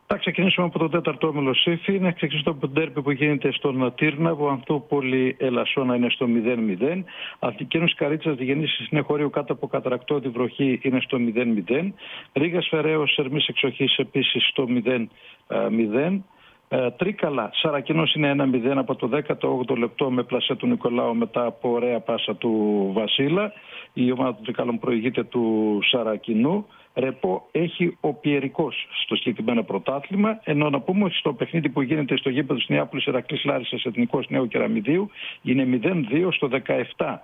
Θα ξεκινήσουμε από το τέταρτο όμιλο ΣΥΦΗ. Να ξεκινήσουμε από το ντέρμπι που γίνεται στον Τύρναβο. Ανθούπολη Ελασσόνα είναι στο 0-0. Αθηνική Ένωση Καρίτσας Διγεννήσης είναι χωρίου κάτω από καταρακτώδη βροχή, είναι στο 0-0. Ρήγας Φεραίος Ερμής Εξοχής επίσης στο 0-0. Τρίκαλα Σαρακινός είναι 1-0 από το 18ο λεπτό με πλασέ του Νικολάου μετά από ωραία πάσα του Βασίλα. Η ομάδα των Τρικάλων προηγείται του Σαρακινού. Ρεπό έχει ο Πιερικός στο συγκεκριμένο πρωτάθλημα. Ενώ να πούμε ότι στο παιχνίδι που γίνεται στο γήπεδο της Νεάπολης Ηρακλής Λάρισσας Εθνικός Νέου Κεραμιδίου είναι 0-2 στο 17.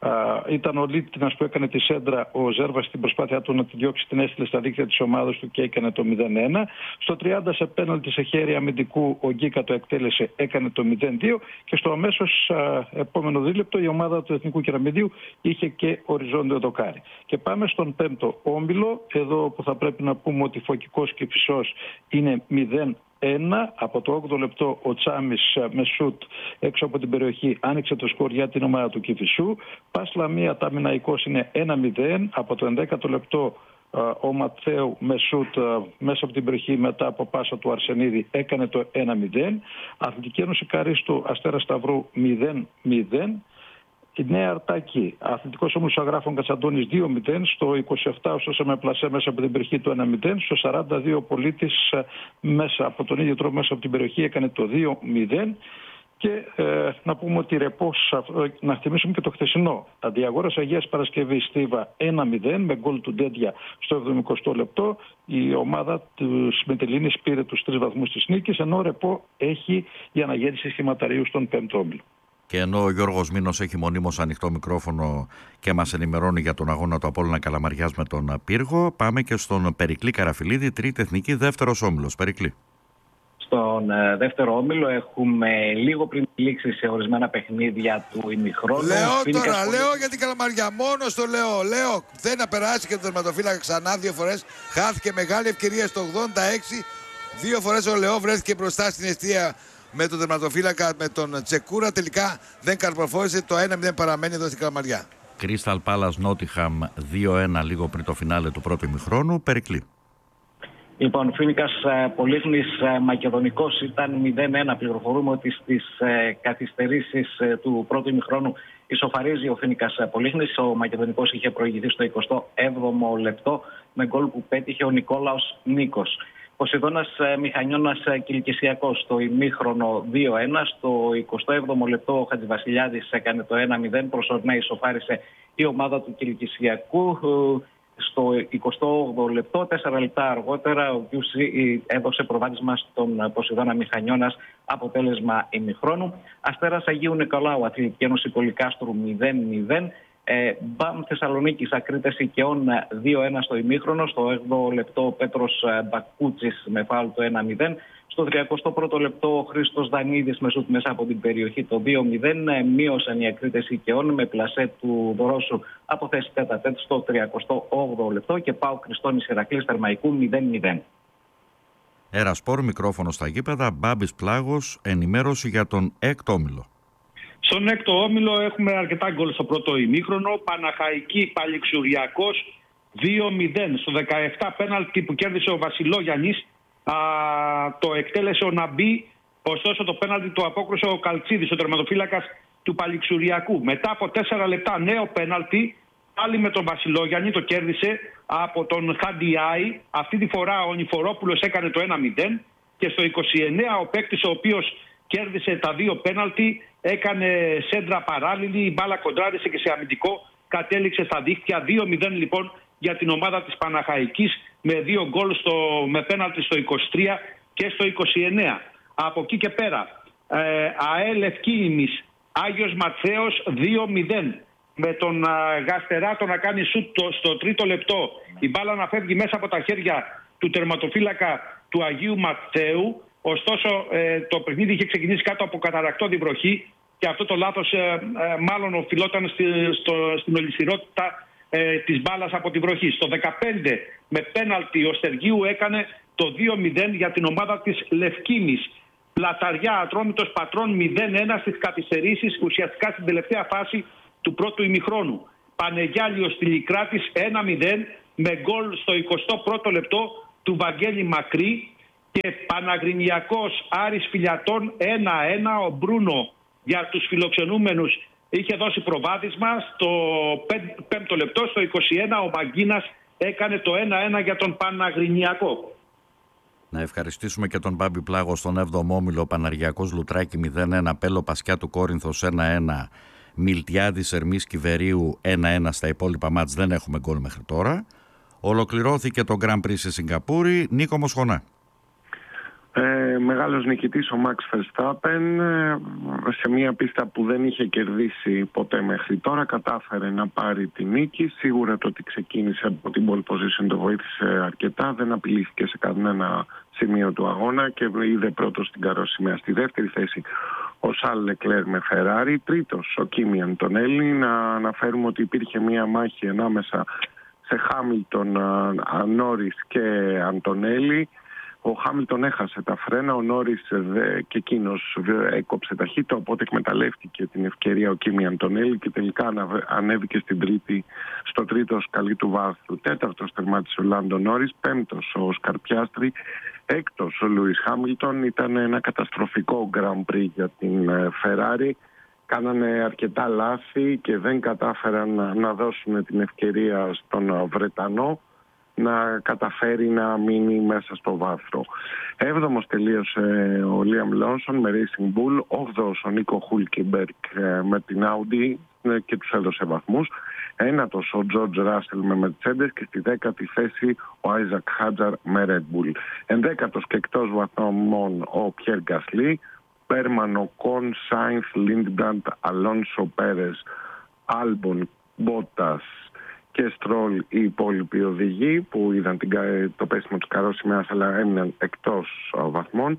Ήταν ο Λίτινας που έκανε τη σέντρα, ο Ζέρβας στην προσπάθειά του να τη διώξει, την έστειλε στα δίκτυα της ομάδας του και έκανε το 0-1. Στο 30 σε πέναλτι σε χέρι αμυντικού ο Γκίκα το εκτέλεσε, έκανε το 0-2 και στο αμέσως επόμενο δίλεπτο η ομάδα του Εθνικού Κεραμιδίου είχε και οριζόντιο δοκάρι. Και πάμε στον πέμπτο όμιλο, εδώ που θα πρέπει να πούμε ότι Φωκικός και Φυσός είναι 0-1. Από το 8ο λεπτό ο Τσάμις με σουτ έξω από την περιοχή άνοιξε το σκορ για την ομάδα του Κηφισού. Πας Λαμία Ταμιναϊκός είναι 1-0. Από το 11ο λεπτό ο Ματθαίου με σουτ μέσα από την περιοχή μετά από πάσα του Αρσενίδη έκανε το 1-0. Αθλητική Ένωση Καρίστου Αστέρα Σταυρού 0-0. Η Νέα Αρτάκη, Αθλητικός Όμιλος Αγράφων Κατσαντώνης 2-0. Στο 27 ωστόσο με πλασέ μέσα από την περιοχή το 1-0. Στο 42 ο Πολίτης μέσα από τον ίδιο τρόπο μέσα από την περιοχή έκανε το 2-0. Και να πούμε ότι Ρεπός, να θυμίσουμε και το χθεσινό. Αντιαγόρας Αγίας Παρασκευής Στίβα 1-0 με γκολ του Ντέντια στο 70ο λεπτό. Η ομάδα του Μετελίνης πήρε τους 3 βαθμούς της νίκης, ενώ ο Ρεπό έχει η αναγέννηση σχηματαρίου στον 5ο όμιλο. Και ενώ ο Γιώργος Μήνος έχει μονίμως ανοιχτό μικρόφωνο και μας ενημερώνει για τον αγώνα του Απόλλωνα Καλαμαριάς με τον Πύργο, πάμε και στον Περικλή Καραφιλίδη, τρίτη εθνική, δεύτερος όμιλος. Περικλή. Στον δεύτερο όμιλο έχουμε λίγο πριν λήξει σε ορισμένα παιχνίδια του ημιχρόνου. Λέω για την Καλαμαριά, μόνο στο λέω. Θέλει να περάσει και τον τερματοφύλακα ξανά 2 φορές. Χάθηκε μεγάλη ευκαιρία στο 86. 2 φορές ο Λεό βρέθηκε μπροστά στην εστία με τον τερματοφύλακα, με τον Τσεκούρα. Τελικά δεν καρποφόρησε. Το 1-0 παραμένει εδώ στην Καλαμαριά. Crystal Palace Νότιχαμ 2-1 λίγο πριν το φινάλε του πρώτου ημιχρόνου. Περικλή. Λοιπόν, Φοίνικας Πολύχνης Μακεδονικός ήταν 0-1. Πληροφορούμε ότι στις καθυστερήσεις του πρώτου ημιχρόνου ισοφαρίζει ο Φοίνικας Πολύχνης. Ο Μακεδονικός είχε προηγηθεί στο 27ο λεπτό με γκολ που πέτυχε ο Νικόλαος Νίκος. Ποσειδώνας Μηχανιώνας Κιλκυσιακός στο ημίχρονο 2-1. Στο 27ο λεπτό ο Χατζηβασιλιάδης έκανε το 1-0. Προσωρινά ισοφάρισε η ομάδα του Κιλκυσιακού. Στο 28ο λεπτό, 4 λεπτά αργότερα, ο Κιούσι έδωσε προβάδισμα στον Ποσειδώνα Μηχανιώνας, αποτέλεσμα ημιχρόνου. Αστέρας Αγίου Νικολάου, Αθλητική Ένωση Πολυκάστρου 0-0. Μπαμ Θεσσαλονίκης Ακρίτες Οικαιών 2-1 στο ημίχρονο. Στο 8ο λεπτό ο Πέτρος Μπακούτσης με φάουλ το 1-0. Στο 31ο λεπτό ο Χρήστος Δανίδης με σουτ μέσα από την περιοχή το 2-0. Μείωσαν οι Ακρίτες Οικαιών με πλασέ του Δωρόσου από θέση τέταρτη στο 38ο λεπτό και πάω Χριστόνης Ηρακλής Θερμαϊκού 0-0. Ερασπόρ, μικρόφωνο στα γήπεδα. Μπάμπης Πλάγος, ενημέρωση για τον έκτο όμιλο. Στον έκτο όμιλο έχουμε αρκετά γκολ στο πρώτο ημίχρονο. Παναχαϊκή Παλιξουριακός 2-0. Στο 17 πέναλτι που κέρδισε ο Βασιλόγιαννης το εκτέλεσε ο Ναμπή. Ωστόσο το πέναλτι το απόκρουσε ο Καλτσίδης, ο τερματοφύλακας του Παλιξουριακού. Μετά από 4 λεπτά νέο πέναλτι, πάλι με τον Βασιλόγιαννη, το κέρδισε από τον Χαντιάη. Αυτή τη φορά ο Νιφορόπουλος έκανε το 1-0 και στο 29 ο παίκτης ο οποίος κέρδισε τα 2 πέναλτι έκανε σέντρα παράλληλη, η μπάλα κοντράρισε και σε αμυντικό κατέληξε στα δίχτυα. 2-0 λοιπόν για την ομάδα της Παναχαϊκής με 2 γκολ με πέναλτι στο 23 και στο 29. Από εκεί και πέρα ΑΕΛ Ευκίνημης Άγιος Ματθαίος 2-0 με τον Γαστεράτο να κάνει σουτ στο 3ο λεπτό. Η μπάλα να φεύγει μέσα από τα χέρια του τερματοφύλακα του Αγίου Ματθαίου. Ωστόσο το παιχνίδι είχε ξεκινήσει κάτω από καταρακτώδη βροχή και αυτό το λάθος μάλλον οφειλόταν στην ολισθηρότητα της μπάλας από τη βροχή. Στο 15 με πέναλτι ο Στεργίου έκανε το 2-0 για την ομάδα της Λευκίνης. Πλαταριά Ατρόμητος Πατρών 0-1 στις καθυστερήσεις ουσιαστικά στην τελευταία φάση του πρώτου ημιχρόνου. Πανεγιάλιος Τηλικράτης 1-0 με γκολ στο 21ο λεπτό του Βαγγέλη Μακρύ. και Παναγρινιακός Άρης Φιλιατών 1-1. Ο Μπρούνο για τους φιλοξενούμενους είχε δώσει προβάδισμα στο 5ο λεπτό. Στο 21 ο Μαγκίνας έκανε το 1-1 για τον Παναγρινιακό. Να ευχαριστήσουμε και τον Μπάμπη Πλάγο στον 7ο όμιλο. Παναργιακός Λουτράκη 0-1, Πέλο Πασιά του Κόρινθος 1-1, Μιλτιάδης Ερμής Κιβερίου 1-1. Στα υπόλοιπα μάτς δεν έχουμε γκολ μέχρι τώρα. Ολοκληρώθηκε το Grand Prix στη Σιγκαπούρη. Νίκο Μοσχονά. Μεγάλος νικητής ο Max Verstappen, σε μια πίστα που δεν είχε κερδίσει ποτέ μέχρι τώρα, κατάφερε να πάρει τη νίκη. Σίγουρα το ότι ξεκίνησε από την pole position το βοήθησε αρκετά, δεν απειλήθηκε σε κανένα σημείο του αγώνα και είδε πρώτος στην καροσημαία. Στη δεύτερη θέση ο Σαρλ Λεκλέρ με Ferrari, τρίτος ο Κίμι Αντονέλη. Να αναφέρουμε ότι υπήρχε μια μάχη ανάμεσα σε Χάμιλτον, Νόρις και Αντονέλη. Ο Χάμιλτον έχασε τα φρένα, ο Νόρις και εκείνος έκοψε ταχύτητα, οπότε εκμεταλλεύτηκε την ευκαιρία ο Κίμι Αντονέλη και τελικά ανέβηκε στο τρίτο σκαλί του βάθρου. Τέταρτος τερμάτισε ο Λάντο Νόρις, πέμπτος ο Σκαρπιάστρη, έκτος ο Λούις Χάμιλτον. Ήταν ένα καταστροφικό Grand Prix για την Ferrari. Κάνανε αρκετά λάθη και δεν κατάφεραν να δώσουν την ευκαιρία στον Βρετανό να καταφέρει να μείνει μέσα στο βάθρο. 7ος τελείωσε ο Λίαμ Λόνσον με Racing Bull, 8ος ο Νίκο Χούλκεμπεργκ με την Audi και τους έδωσε βαθμούς. 9ος ο Τζορτζ Ράσελ με Mercedes και στη 10η θέση ο Άιζακ Χάτζαρ με Red Bull. 11ος και εκτός βαθμών ο Πιέρ Γκασλί, Πέρμαν, ο Κον, Σάινθ, Λίντμπραντ, Αλόνσο, Πέρες, Άλμπον, Μπότας και Στρόλ οι υπόλοιποι οδηγοί που είδαν το πέσιμο της καρόσημας αλλά έμειναν εκτός βαθμών.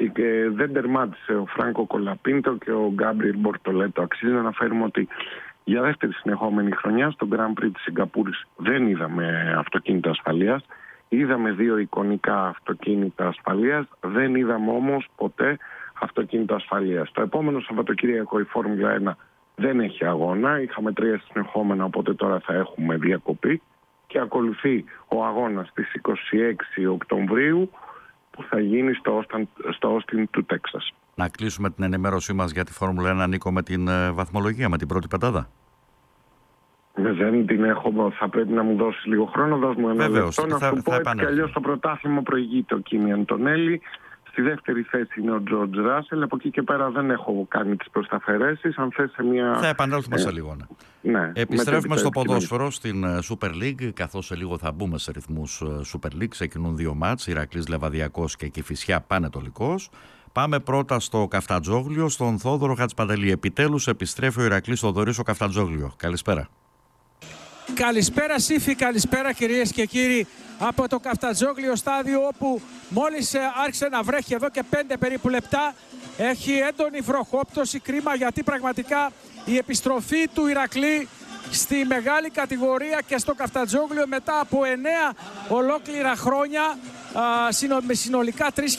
Δεν τερμάτισε ο Φράνκο Κολαπίντο και ο Γκάμπριελ Μπορτολέτο. Αξίζει να αναφέρουμε ότι για δεύτερη συνεχόμενη χρονιά στο Grand Prix της Σιγκαπούρης δεν είδαμε αυτοκίνητα ασφαλείας. Είδαμε 2 εικονικά αυτοκίνητα ασφαλείας, δεν είδαμε όμως ποτέ αυτοκίνητο ασφαλείας. Το επόμενο Σαββατοκύριακο η Φόρμουλα 1 δεν έχει αγώνα, είχαμε 3 συνεχόμενα, οπότε τώρα θα έχουμε διακοπή και ακολουθεί ο αγώνας στις 26 Οκτωβρίου που θα γίνει στο Όστιν του Τέξας. Να κλείσουμε την ενημέρωσή μας για τη Φόρμουλα 1, Νίκο, με την βαθμολογία, με την πρώτη πεντάδα. Δεν την έχω, θα πρέπει να μου δώσει λίγο χρόνο, δώσ' μου ένα λεπτό να σου πω έτσι κι αλλιώς το πρωτάθλημα προηγείται ο Κίμι Αντονέλη. Στη δεύτερη θέση είναι ο Τζορτζ Ράσελ. Από εκεί και πέρα δεν έχω κάνει τις προσταφαιρέσεις. Αν θες σε μια... Θα επανέλθουμε σε λίγο. Ναι. Επιστρέφουμε στο ποδόσφαιρο, στην Super League, καθώς σε λίγο θα μπούμε σε ρυθμούς Super League. Ξεκινούν 2 μάτς, Ηρακλής Λεβαδιακός και Κηφισιά Πανετολικός. Πάμε πρώτα στο Καφτατζόγλιο, στον Θόδωρο Χατζηπαντελή. Επιτέλους επιστρέφει ο Ηρακλής Θοδωρής στο Καφτατζόγλιο. Καλησπέρα. Καλησπέρα Σύφη, καλησπέρα κυρίες και κύριοι από το Καφτατζόγλιο στάδιο, όπου μόλις άρχισε να βρέχει εδώ και 5 περίπου λεπτά. Έχει έντονη βροχόπτωση, κρίμα, γιατί πραγματικά η επιστροφή του Ηρακλή στη μεγάλη κατηγορία και στο Καφτατζόγλιο μετά από 9 ολόκληρα χρόνια, με συνολικά 3.458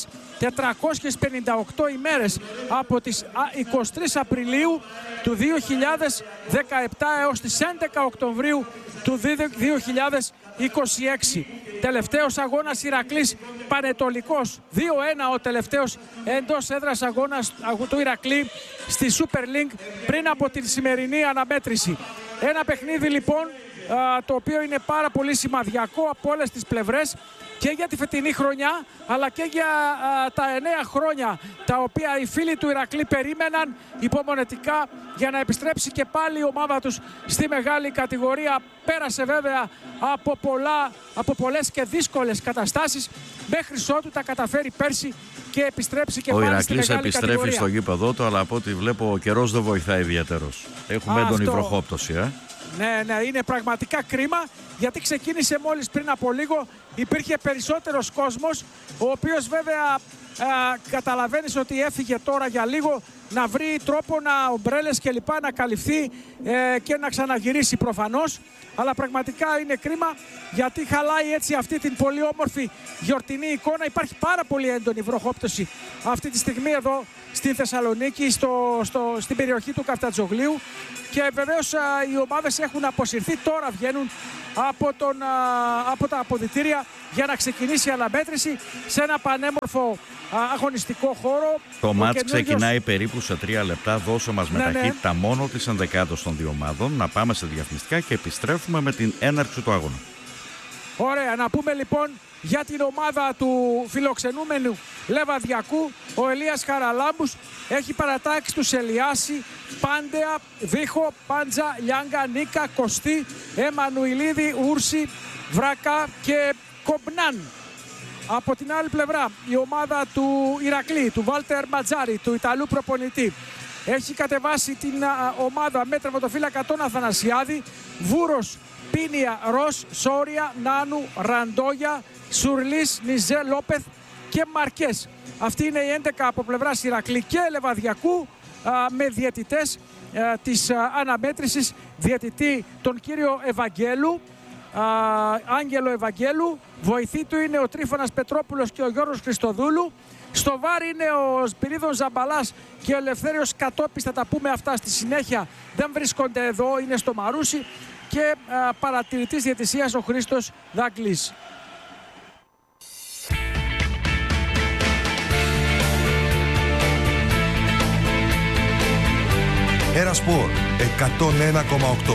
ημέρες από τις 23 Απριλίου του 2017 έως τις 11 Οκτωβρίου του 2026. Τελευταίος αγώνας Ηρακλής Πανετολικός, 2-1 ο τελευταίος εντός έδρας αγώνας του Ηρακλή στη Super League πριν από την σημερινή αναμέτρηση. Ένα παιχνίδι λοιπόν το οποίο είναι πάρα πολύ σημαδιακό από όλες τις πλευρές, και για τη φετινή χρονιά αλλά και για τα 9 χρόνια τα οποία οι φίλοι του Ηρακλή περίμεναν υπομονετικά για να επιστρέψει και πάλι η ομάδα τους στη μεγάλη κατηγορία. Πέρασε βέβαια από πολλές και δύσκολες καταστάσεις μέχρι ότου τα καταφέρει πέρσι και επιστρέψει και πάλι στη μεγάλη κατηγορία. Ο Ηρακλής επιστρέφει στο γήπεδο του, αλλά από ό,τι βλέπω ο καιρός δεν βοηθάει ιδιαίτερος. Έχουμε έντονη βροχόπτωση. Ναι, είναι πραγματικά κρίμα, γιατί ξεκίνησε μόλις πριν από λίγο. Υπήρχε περισσότερος κόσμος, ο οποίος βέβαια καταλαβαίνεις ότι έφυγε τώρα για λίγο να βρει τρόπο ομπρέλες και λοιπά να καλυφθεί και να ξαναγυρίσει προφανώς. Αλλά πραγματικά είναι κρίμα, γιατί χαλάει έτσι αυτή την πολύ όμορφη γιορτινή εικόνα. Υπάρχει πάρα πολύ έντονη βροχόπτωση αυτή τη στιγμή εδώ στη Θεσσαλονίκη, στην περιοχή του Καφτατζογλίου, και βεβαίως οι ομάδες έχουν αποσυρθεί. Τώρα βγαίνουν από τα αποδυτήρια για να ξεκινήσει η αναμέτρηση σε ένα πανέμορφο αγωνιστικό χώρο. Το μάτς ξεκινάει περίπου σε 3 λεπτά. Δώσε μας με ταχύτητα μόνο τις ενδεκάδες των δύο ομάδων. Να πάμε σε διαφημιστικά και επιστρέφουμε με την έναρξη του αγώνα. Ωραία, να πούμε λοιπόν για την ομάδα του φιλοξενούμενου Λεβαδιακού. Ο Ελίας Χαραλάμπους έχει παρατάξει τους Ελιάση, Πάντεα, Δίχο, Πάντζα, Λιάγκα, Νίκα, Κωστή, Εμμανουηλίδη, Ούρση, Βρακά και Κομπνάν. Από την άλλη πλευρά η ομάδα του Ηρακλή, του Βάλτερ Ματζάρη, του Ιταλού προπονητή, έχει κατεβάσει την ομάδα με τερματοφύλακα τον Αθανασιάδη, Βούρος, Πίνια, Ρος, Σόρια, Νάνου, Ραντόγια, Σουρλής, Νιζέ, Λόπεθ και Μαρκές. Αυτή είναι η 11 από πλευράς Ηρακλή και Λεβαδιακού, με διαιτητές της αναμέτρησης, διαιτητή τον κύριο Ευαγγέλου, Άγγελο Ευαγγέλου. Βοηθή του είναι ο Τρίφωνας Πετρόπουλος και ο Γιώργος Χριστοδούλου. Στο βάρ είναι ο Σπυρίδων Ζαμπαλάς και ο Ελευθέριος Κατόπης. Θα τα πούμε αυτά στη συνέχεια. Δεν βρίσκονται εδώ, είναι στο Μαρούσι. Και παρατηρητής διαιτησίας ο Χρήστος Δαγκλής. Ερασπορ 101,8.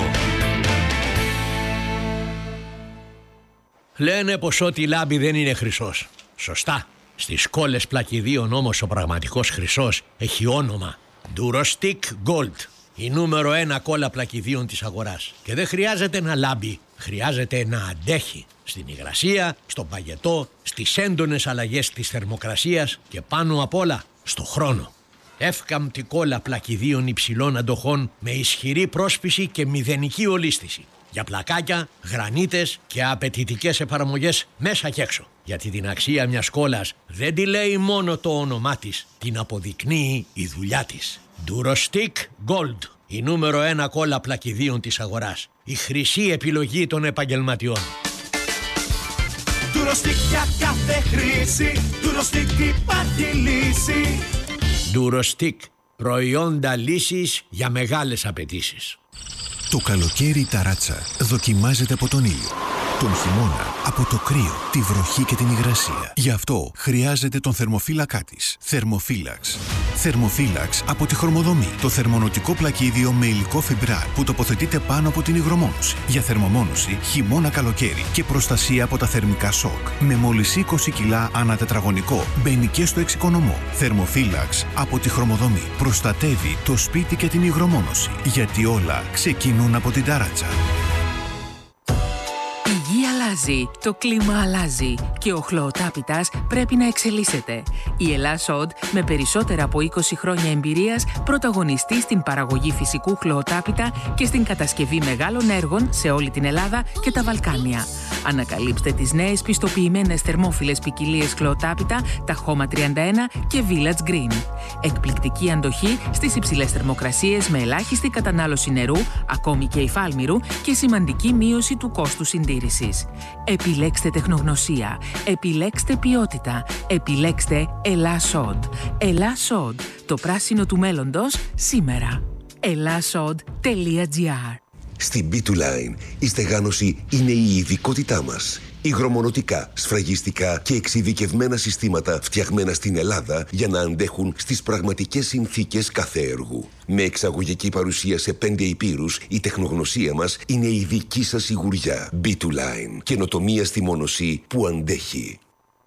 Λένε πως ό,τι λάμπει δεν είναι χρυσός. Σωστά. Στις κόλλες πλακιδίων όμως ο πραγματικός χρυσός έχει όνομα. Durostic Gold. Η νούμερο 1 κόλλα πλακιδίων της αγοράς. Και δεν χρειάζεται να λάμπει. Χρειάζεται να αντέχει. Στην υγρασία, στον παγετό, στις έντονες αλλαγές της θερμοκρασίας και πάνω απ' όλα στο χρόνο. Εύκαμπτη κόλλα πλακιδίων υψηλών αντοχών με ισχυρή πρόσφυση και μηδενική ολίσθηση. Για πλακάκια, γρανίτες και απαιτητικές εφαρμογές μέσα και έξω. Γιατί την αξία μιας κόλλας δεν τη λέει μόνο το όνομά της, την αποδεικνύει η δουλειά της. Durostic Gold, η νούμερο 1 κόλλα πλακιδίων της αγοράς. Η χρυσή επιλογή των επαγγελματιών. Durostic για κάθε χρήση, Durostic υπάρχει λύση. Durostic, προϊόντα λύσης για μεγάλες απαιτήσεις. Το καλοκαίρι η ταράτσα δοκιμάζεται από τον ήλιο. Τον χειμώνα από το κρύο, τη βροχή και την υγρασία. Γι' αυτό χρειάζεται τον θερμοφύλακά της. Θερμοφύλαξ. Θερμοφύλαξ από τη Χρωμοδομή. Το θερμονοτικό πλακίδιο με υλικό φιμπράρ που τοποθετείται πάνω από την υγρομόνωση. Για θερμομόνωση χειμώνα-καλοκαίρι και προστασία από τα θερμικά σοκ. Με μόλις 20 κιλά ανά τετραγωνικό. Μπαίνει και στο εξοικονομώ. Θερμοφύλαξ από τη Χρωμοδομή. Προστατεύει το σπίτι και την υγρομόνωση. Γιατί όλα ξεκινούν από την ταράτσα. Η γη αλλάζει, το κλίμα αλλάζει και ο χλωοτάπητας πρέπει να εξελίσσεται. Η Ελλάς-Οντ, με περισσότερα από 20 χρόνια εμπειρίας, πρωταγωνιστεί στην παραγωγή φυσικού χλωοτάπητα και στην κατασκευή μεγάλων έργων σε όλη την Ελλάδα και τα Βαλκάνια. Ανακαλύψτε τις νέες πιστοποιημένες θερμόφιλες ποικιλίες χλωοτάπητα, τα Χώμα 31 και Village Green. Εκπληκτική αντοχή στις υψηλές θερμοκρασίες με ελάχιστη κατανάλωση νερού, ακόμη και υφάλμηρου, και σημαντική μείωση του κόστου συντήρησης. Επιλέξτε τεχνογνωσία, επιλέξτε ποιότητα, επιλέξτε Ελλάς-Οντ. Ελλάς-Οντ, το πράσινο του μέλλοντος σήμερα. ellasod.gr. Στην B2Line η στεγάνωση είναι η ειδικότητά μας. Υγρομονωτικά, σφραγιστικά και εξειδικευμένα συστήματα φτιαγμένα στην Ελλάδα για να αντέχουν στις πραγματικές συνθήκες κάθε έργου. Με εξαγωγική παρουσία σε 5 υπήρους, η τεχνογνωσία μας είναι η δική σας σιγουριά. B2Line. Καινοτομία στη μόνωση που αντέχει.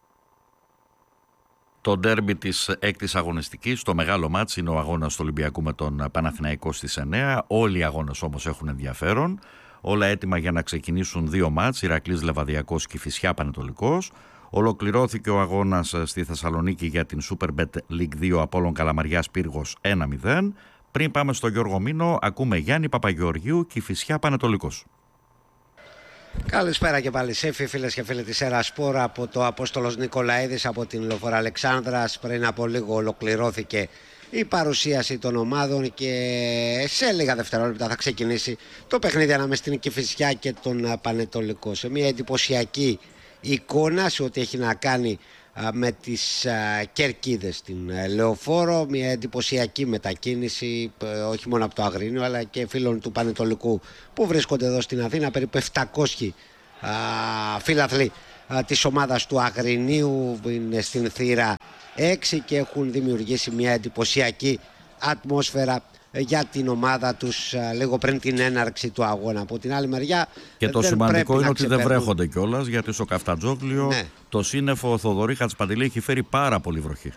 Το ντέρμπι της έκτης αγωνιστικής, το μεγάλο μάτς, είναι ο αγώνας του Ολυμπιακού με τον Παναθηναϊκό στις 9. Όλοι οι αγώνες όμως έχουν ενδιαφέρον. Όλα έτοιμα για να ξεκινήσουν 2 μάτς, Ηρακλής Λεβαδιακός και Κηφισιά Πανετολικός. Ολοκληρώθηκε ο αγώνας στη Θεσσαλονίκη για την Superbet League 2 Απόλλων Καλαμαριάς Πύργος 1-0. Πριν πάμε στο Γιώργο Μήνο, ακούμε Γιάννη Παπαγεωργίου, Κηφισιά Πανετολικός. Καλησπέρα και πάλι σε φίλες και φίλοι της Ερασπορ, από το Απόστολος Νικολαίδης από την Λεωφόρο Αλεξάνδρας. Πριν από λίγο ολοκληρώθηκε η παρουσίαση των ομάδων και σε λίγα δευτερόλεπτα θα ξεκινήσει το παιχνίδι ανάμεσα στην Κηφισιά και τον Πανετολικό. Σε μια εντυπωσιακή εικόνα σε ό,τι έχει να κάνει με τις κερκίδες στην Λεωφόρο. Μια εντυπωσιακή μετακίνηση όχι μόνο από το Αγρίνιο αλλά και φίλων του Πανετολικού που βρίσκονται εδώ στην Αθήνα. Περίπου 700 φίλαθλοι της ομάδας του Αγρινίου είναι στην θύρα 6 και έχουν δημιουργήσει μια εντυπωσιακή ατμόσφαιρα για την ομάδα τους λίγο πριν την έναρξη του αγώνα. Από την άλλη μεριά και το σημαντικό είναι ότι δεν βρέχονται κιόλας, γιατί στο Καφτατζόκλιο το σύννεφο Θοδωρή Χατζηπαντελή έχει φέρει πάρα πολύ βροχή.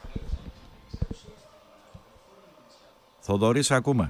Θοδωρή, σε ακούμε.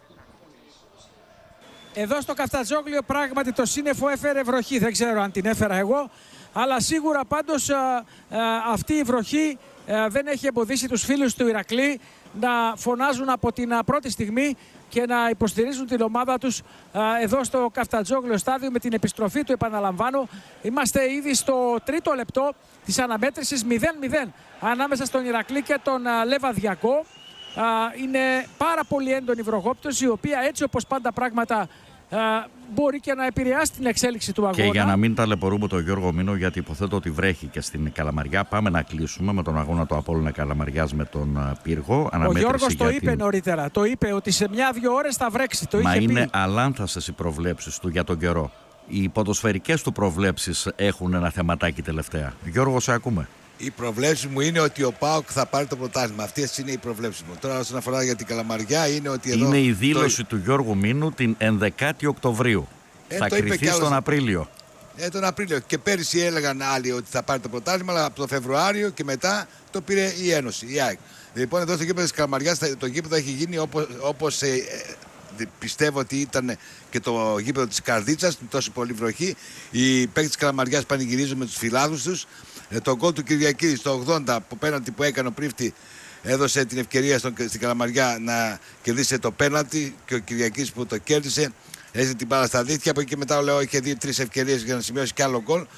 Εδώ στο Καφτατζόκλιο πράγματι το σύννεφο έφερε βροχή. Δεν ξέρω αν την έφερα εγώ, αλλά σίγουρα πάντως αυτή η βροχή δεν έχει εμποδίσει τους φίλους του Ηρακλή να φωνάζουν από την πρώτη στιγμή και να υποστηρίζουν την ομάδα τους εδώ στο Καφτατζόκλιο στάδιο με την επιστροφή του. Επαναλαμβάνω, είμαστε ήδη στο 3ο λεπτό της αναμέτρησης 0-0 ανάμεσα στον Ηρακλή και τον Λεβαδιακό. Είναι πάρα πολύ έντονη βροχόπτωση, η οποία έτσι όπως πάντα πράγματα μπορεί και να επηρεάσει την εξέλιξη του αγώνα. Και για να μην ταλαιπωρούμε τον Γιώργο Μήνο, γιατί υποθέτω ότι βρέχει και στην Καλαμαριά, πάμε να κλείσουμε με τον αγώνα του Απόλλωνα Καλαμαριάς με τον Πύργο. Ο Γιώργος το είπε νωρίτερα. Το είπε ότι σε 1-2 ώρες θα βρέξει. Το Μα είχε είναι πει. αλάνθαστες οι προβλέψεις του για τον καιρό. Οι ποδοσφαιρικές του προβλέψεις έχουν ένα θεματάκι τελευταία. Γιώργο, σε ακούμε. Η προβλέψη μου είναι ότι ο ΠΑΟΚ θα πάρει το πρωτάθλημα. Αυτές είναι οι προβλέψεις μου. Τώρα, όσον αφορά για την Καλαμαριά, είναι ότι εδώ. Είναι η δήλωση του Γιώργου Μήνου την 11η Οκτωβρίου. Θα κριθεί στον Απρίλιο. Τον Απρίλιο. Και πέρυσι έλεγαν άλλοι ότι θα πάρει το πρωτάθλημα, αλλά από το Φεβρουάριο και μετά το πήρε η Ένωση, η ΑΕΚ. Λοιπόν, εδώ στο γήπεδο της Καλαμαριάς το γήπεδο έχει γίνει όπως πιστεύω ότι ήταν και το γήπεδο της Καρδίτσας, τόσο πολύ βροχή. Οι παίκτες της Καλαμαριάς πανηγυρίζουν με τους φιλάθλους τους. Το γκολ του Κυριακή στο 80 από πέναλτι που έκανε ο Πρίφτη έδωσε την ευκαιρία στην Καλαμαριά να κερδίσει το πέναλτι και ο Κυριακής που το κέρδισε έζησε την μπάλα στα δίχτυα. Από εκεί και μετά ο Λεό είχε 2-3 ευκαιρίες για να σημειώσει κι άλλο γκολ.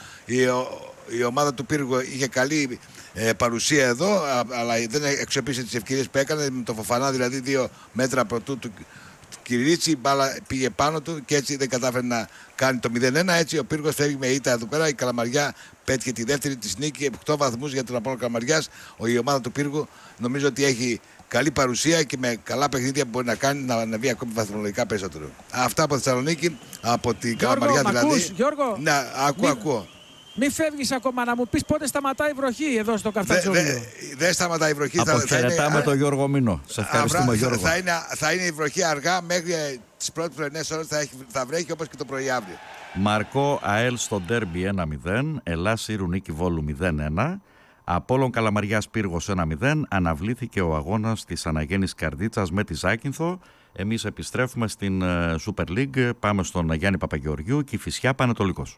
Η ομάδα του Πύργου είχε καλή παρουσία εδώ, αλλά δεν αξιοποίησε τις ευκαιρίες που έκανε με το Φοφανά, δηλαδή 2 μέτρα πρωτού του Κυρίτσι, η μπάλα πήγε πάνω του και έτσι δεν κατάφερε να κάνει το 0-1. Έτσι ο Πύργος φεύγει με ήττα εδώ πέρα. Η Καλαμαριά πέτυχε τη δεύτερη της νίκη, 8 βαθμούς για τον Απόλλωνα Καλαμαριάς. Η ομάδα του Πύργου νομίζω ότι έχει καλή παρουσία και με καλά παιχνίδια που μπορεί να κάνει να ανεβεί ακόμη βαθμολογικά περισσότερο. Αυτά από Θεσσαλονίκη, από την Καλαμαριά δηλαδή. Ακούς, Γιώργο, ναι, ακούω. Μην φεύγεις ακόμα, να μου πεις πότε σταματάει η βροχή εδώ στο Καφτατζόκλιο. Δεν σταματάει η βροχή. Αποχαιρετάμε τον Γιώργο Μήνο. Σε ευχαριστούμε, Γιώργο. Θα είναι η βροχή αργά, μέχρι τις πρώτες πρωινές ώρες θα βρέχει, όπως και το πρωί αύριο. Μαρκό ΑΕΛ στο ντέρμπι 1-0, Ελλάς Ήρου νίκη Βόλου 0-1. Απόλλων Καλαμαριάς Πύργος 1-0. Αναβλήθηκε ο αγώνας της Αναγέννης Καρδίτσας με τη Ζάκυνθο. Εμείς επιστρέφουμε στην Super League. Πάμε στον Γιάννη Παπαγεωργιού, Κηφισιά Πανετολικός.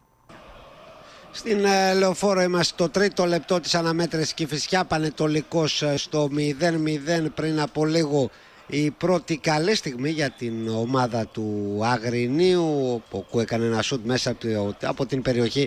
Στην Λεωφόρο είμαστε στο 3ο λεπτό της αναμέτρησης. Κηφισιά Πανετολικός στο 0-0. Πριν από λίγο η πρώτη καλή στιγμή για την ομάδα του Αγρινίου, που έκανε ένα σουτ μέσα από την περιοχή.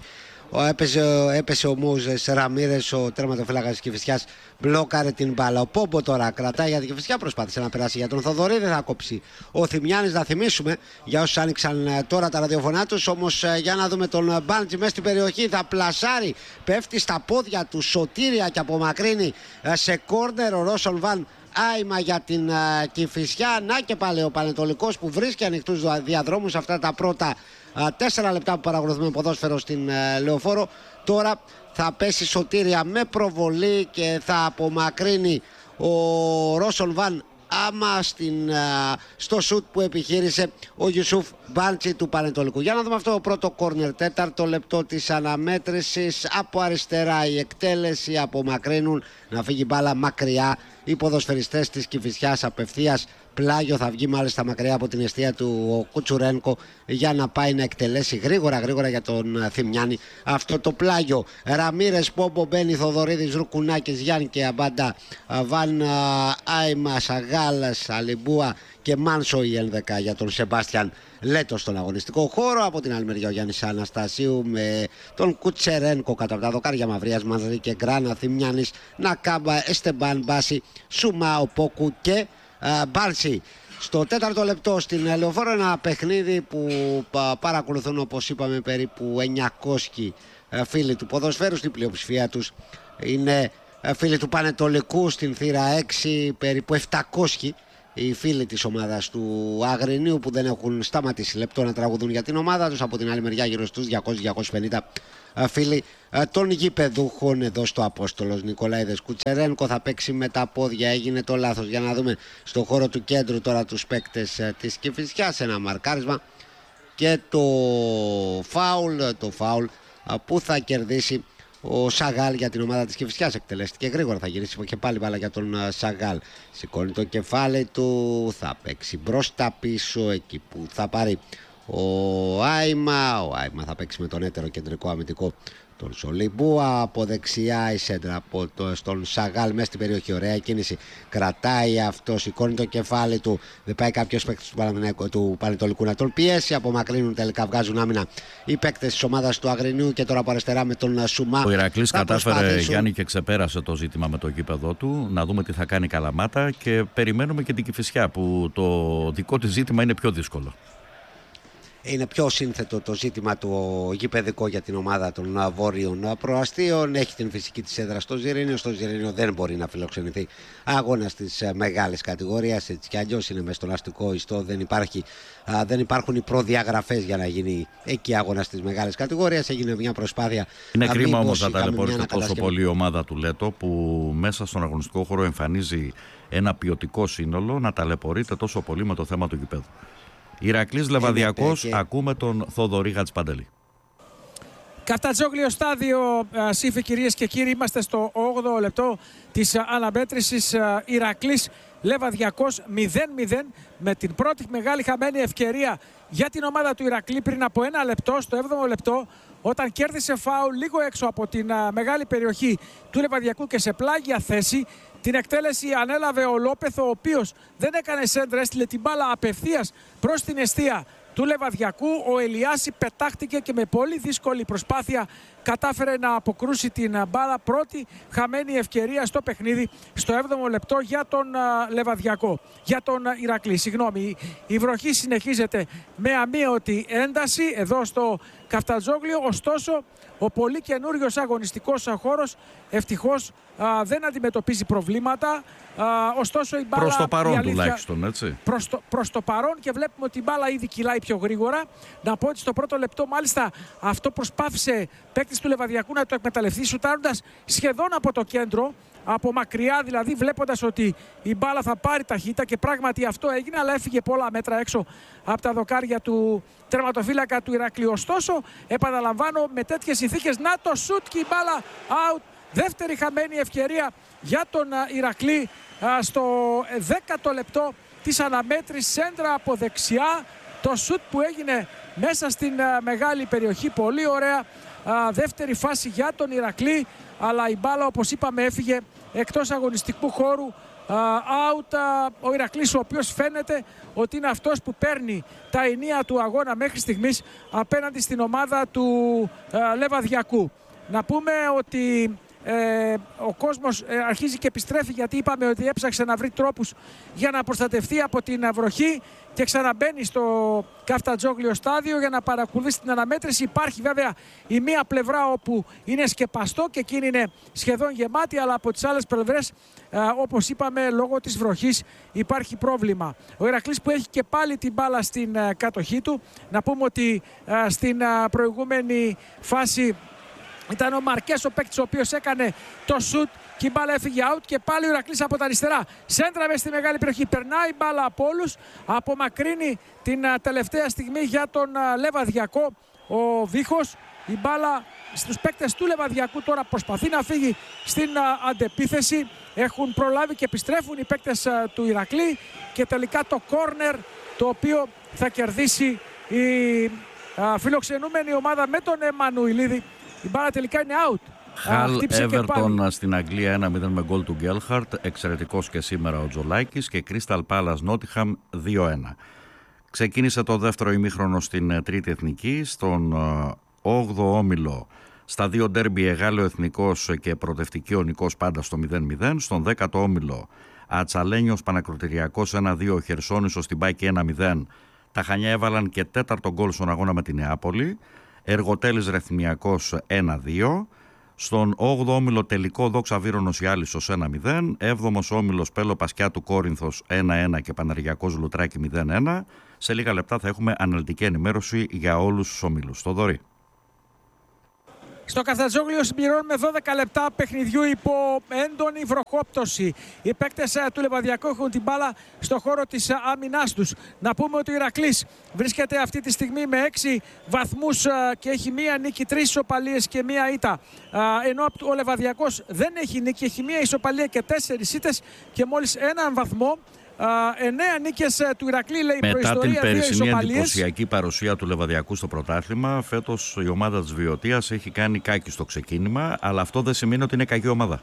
Έπεσε ο Μόουζες Ραμίρες, ο τερματοφύλακας της Κηφισιάς, μπλόκαρε την μπάλα. Ο Πόμπο τώρα κρατάει για την Κηφισιά, προσπάθησε να περάσει για τον Θοδωρή, δεν θα κόψει ο Θημιάνης. Να θυμίσουμε για όσους άνοιξαν τώρα τα ραδιοφωνά τους, όμως για να δούμε τον Μπάντζη μέσα στην περιοχή, θα πλασάρει, πέφτει στα πόδια του Σωτήρια και απομακρύνει σε κόρνερ ο Ρόσον Βαν. Άιμα για την Κηφισιά. Να και πάλι ο Πανετολικός που βρίσκει ανοιχτούς διαδρόμους αυτά τα πρώτα 4 λεπτά που παρακολουθούμε ποδόσφαιρο στην Λεωφόρο. Τώρα θα πέσει Σωτήρια με προβολή και θα απομακρύνει ο Ρόσον Βαν άμα στο σουτ που επιχείρησε ο Γιουσούφ Μπάντσι του Πανετολικού. Για να δούμε αυτό το πρώτο κόρνερ, 4ο λεπτό της αναμέτρησης. Από αριστερά η εκτέλεση, απομακρύνουν, να φύγει μπάλα μακριά οι ποδοσφαιριστές της Κηφισιάς απευθείας. Πλάγιο θα βγει μάλιστα μακριά από την εστία του ο Κουτσουρένκο για να πάει να εκτελέσει γρήγορα για τον Θημιάνη αυτό το πλάγιο. Ραμίρες, Πόμπο, Μπένι, Θοδωρίδης, Ρουκουνάκης, Γιάννη και Αμπάντα, Βαν Άιμα, Σαγάλας, Αλιμπούα και Μάνσο η 11 για τον Σεμπάστιαν Λέτο στον αγωνιστικό χώρο. Από την άλλη μεριά ο Γιάννης Αναστασίου με τον Κουτσερένκο κατά τα δοκάρια Μαυρίας, Μανδρή και Γκράνα, Θημιάνης, Νακάμπα, Εστεμπάν, Μπάση, Σούμα, Οπόκου και Μπάρτσι. Στο 4ο λεπτό στην Λεωφόρο, ένα παιχνίδι που παρακολουθούν όπως είπαμε περίπου 900 φίλοι του ποδοσφαίρου, στην πλειοψηφία τους είναι φίλοι του Πανετολικού. Στην θύρα 6 περίπου 700 οι φίλοι της ομάδας του Αγρινίου που δεν έχουν σταματήσει λεπτό να τραγουδούν για την ομάδα τους. Από την άλλη μεριά γύρω στους 200-250 φίλοι των γηπεδούχων εδώ στο Απόστολος Νικολαίδες. Κουτσερένκο θα παίξει με τα πόδια, έγινε το λάθος. Για να δούμε στο χώρο του κέντρου τώρα τους παίκτες της Κηφισιάς. Ένα μαρκάρισμα και το φάουλ που θα κερδίσει ο Σαγάλ για την ομάδα της Κηφισιάς. Εκτελέστηκε γρήγορα, θα γυρίσει και πάλι μπάλα για τον Σαγάλ. Σηκώνει το κεφάλι του, θα παίξει μπροστά πίσω εκεί που θα πάρει ο Άιμα. Ο Άιμα θα παίξει με τον έτερο κεντρικό αμυντικό τον Σολιμπούα. Από δεξιά η σέντρα στον Σαγάλ μέσα στην περιοχή. Ωραία κίνηση. Κρατάει αυτό, σηκώνει το κεφάλι του. Δεν πάει κάποιος παίκτης του Πανετολικού να τον πιέσει. Απομακρύνουν, τελικά βγάζουν άμυνα οι παίκτες της ομάδας του Αγρινίου. Και τώρα από αριστερά με τον Σουμά. Ο Ηρακλής κατάφερε, Γιάννη, και ξεπέρασε το ζήτημα με το γήπεδο του. Να δούμε τι θα κάνει Καλαμάτα. Και περιμένουμε και την Κηφισιά που το δικό της ζήτημα είναι πιο δύσκολο. Είναι πιο σύνθετο το ζήτημα του γηπεδικό για την ομάδα των Βόρειων Προαστίων. Έχει την φυσική της έδρα στο Ζιρήνιο. Στο Ζιρήνιο δεν μπορεί να φιλοξενηθεί αγώνας της μεγάλης κατηγορίας. Έτσι κι αλλιώς είναι μες στον αστικό ιστό. Δεν υπάρχουν οι προδιαγραφές για να γίνει εκεί αγώνας της μεγάλης κατηγορίας. Έγινε μια προσπάθεια. Είναι κρίμα όμως να ταλαιπωρείται τόσο πολύ η ομάδα του Λέτο που μέσα στον αγωνιστικό χώρο εμφανίζει ένα ποιοτικό σύνολο, να ταλαιπωρείται τόσο πολύ με το θέμα του γηπέδου. Ηρακλής Λεβαδιακός, ακούμε τον Θοδωρή Χατζηπαντελή. Καφτατζόγλιο στάδιο, σύφοι κυρίες και κύριοι, είμαστε στο 8ο λεπτό της αναμέτρησης. Ηρακλής Λεβαδιακός 0-0 με την πρώτη μεγάλη χαμένη ευκαιρία για την ομάδα του Ηρακλή πριν από ένα λεπτό, στο 7ο λεπτό, όταν κέρδισε φάουλ λίγο έξω από την μεγάλη περιοχή του Λεβαδιακού και σε πλάγια θέση. Την εκτέλεση ανέλαβε ο Λόπεθ, ο οποίος δεν έκανε σέντρα, έστειλε την μπάλα απευθείας προς την εστία του Λεβαδιακού. Ο Ελιάση πετάχτηκε και με πολύ δύσκολη προσπάθεια κατάφερε να αποκρούσει την μπάλα. Πρώτη χαμένη ευκαιρία στο παιχνίδι στο 7ο λεπτό για τον Λεβαδιακό, για τον Ηρακλή. Συγγνώμη, η βροχή συνεχίζεται με αμείωτη ένταση εδώ στο Καφτατζόγλιο. Ωστόσο, ο πολύ καινούριος αγωνιστικός χώρος ευτυχώς δεν αντιμετωπίζει προβλήματα. Ωστόσο η μπάλα, προς το παρόν τουλάχιστον, έτσι. Προς το παρόν, και βλέπουμε ότι η μπάλα ήδη κυλάει πιο γρήγορα. Να πω ότι στο πρώτο λεπτό μάλιστα αυτό προσπάθησε παίκτης του Λεβαδιακού να το εκμεταλλευτεί, σουτάροντας σχεδόν από το κέντρο, από μακριά δηλαδή, βλέποντας ότι η μπάλα θα πάρει ταχύτητα, και πράγματι αυτό έγινε, αλλά έφυγε πολλά μέτρα έξω από τα δοκάρια του τερματοφύλακα του Ηρακλή. Ωστόσο, επαναλαμβάνω, με τέτοιες συνθήκες, να το σουτ και η μπάλα out. Δεύτερη χαμένη ευκαιρία για τον Ηρακλή στο 10ο λεπτό της αναμέτρησης. Σέντρα από δεξιά, το σουτ που έγινε μέσα στην μεγάλη περιοχή, πολύ ωραία. Δεύτερη φάση για τον Ηρακλή, αλλά η μπάλα, όπως είπαμε, έφυγε εκτός αγωνιστικού χώρου. Out ο Ηρακλής, ο οποίος φαίνεται ότι είναι αυτός που παίρνει τα ενία του αγώνα μέχρι στιγμής απέναντι στην ομάδα του Λεβαδιακού. Να πούμε ότι ο κόσμος αρχίζει και επιστρέφει, γιατί είπαμε ότι έψαξε να βρει τρόπους για να προστατευτεί από την βροχή και ξαναμπαίνει στο Καφτατζόγλιο στάδιο για να παρακολουθήσει την αναμέτρηση. Υπάρχει βέβαια η μία πλευρά όπου είναι σκεπαστό και εκείνη είναι σχεδόν γεμάτη, αλλά από τις άλλες πλευρές, όπως είπαμε, λόγω της βροχής υπάρχει πρόβλημα. Ο Ηρακλής που έχει και πάλι την μπάλα στην κατοχή του. Να πούμε ότι στην προηγούμενη φάση ήταν ο Μαρκές ο παίκτης ο οποίος έκανε το σουτ και η μπάλα έφυγε out, και πάλι ο Ηρακλής από τα αριστερά. Σέντρα μέσα στη μεγάλη περιοχή, περνάει η μπάλα από όλους, απομακρύνει την τελευταία στιγμή για τον Λεβαδιακό ο Βίχος. Η μπάλα στους παίκτες του Λεβαδιακού τώρα προσπαθεί να φύγει στην αντεπίθεση. Έχουν προλάβει και επιστρέφουν οι παίκτες του Ηρακλή, και τελικά το κόρνερ το οποίο θα κερδίσει η φιλοξενούμενη ομάδα με τον Εμμανουηλίδη. Η μπάλα τελικά είναι out. Χαλ Everton στην Αγγλία 1-0 με γκολ του Γκέλχαρτ. Εξαιρετικός και σήμερα ο Τζολάκης. Και Crystal Palace Nottingham 2-1. Ξεκίνησε το δεύτερο ημίχρονο στην Τρίτη Εθνική. Στον 8ο όμιλο, στα δύο ντέρμπι, Εγάλεο Εθνικός και Πρωτευτική Ονικός πάντα στο 0-0. Στον 10ο όμιλο, Ατσαλένιος Πανακροτηριακός 1-2, Χερσόνησος στην Πάκη 1-0. Τα Χανιά έβαλαν και τέταρτο γκολ στον αγώνα με τη Νεάπολη. Εργοτέλης Ρεθυμιακός 1-2. Στον 8ο όμιλο τελικό Δόξα Βύρονος Ιάλισσος 1-0. 7ος όμιλος Πέλο Πασκιάτου Κόρινθος 1-1 και Παναργιακός Λουτράκη 0-1. Σε λίγα λεπτά θα έχουμε αναλυτική ενημέρωση για όλους τους ομίλους. Στο Δωρή. Στο Καφτατζόγλιο συμπληρώνουμε 12 λεπτά παιχνιδιού υπό έντονη βροχόπτωση. Οι παίκτες του Λεβαδιακού έχουν την μπάλα στο χώρο της άμυνάς τους. Να πούμε ότι ο Ηρακλής βρίσκεται αυτή τη στιγμή με 6 βαθμούς και έχει μία νίκη, 3 ισοπαλίες και μία ήττα. Ενώ ο Λεβαδιακός δεν έχει νίκη, έχει μία ισοπαλία και 4 ήττες και μόλις 1 βαθμό. 9 νίκες του Ηρακλή, λέει η προϊστορία. Μετά την περσινή εντυπωσιακή παρουσία του Λεβαδιακού στο πρωτάθλημα, φέτος η ομάδα της Βιωτίας έχει κάνει κάκι στο ξεκίνημα, αλλά αυτό δεν σημαίνει ότι είναι κακή ομάδα.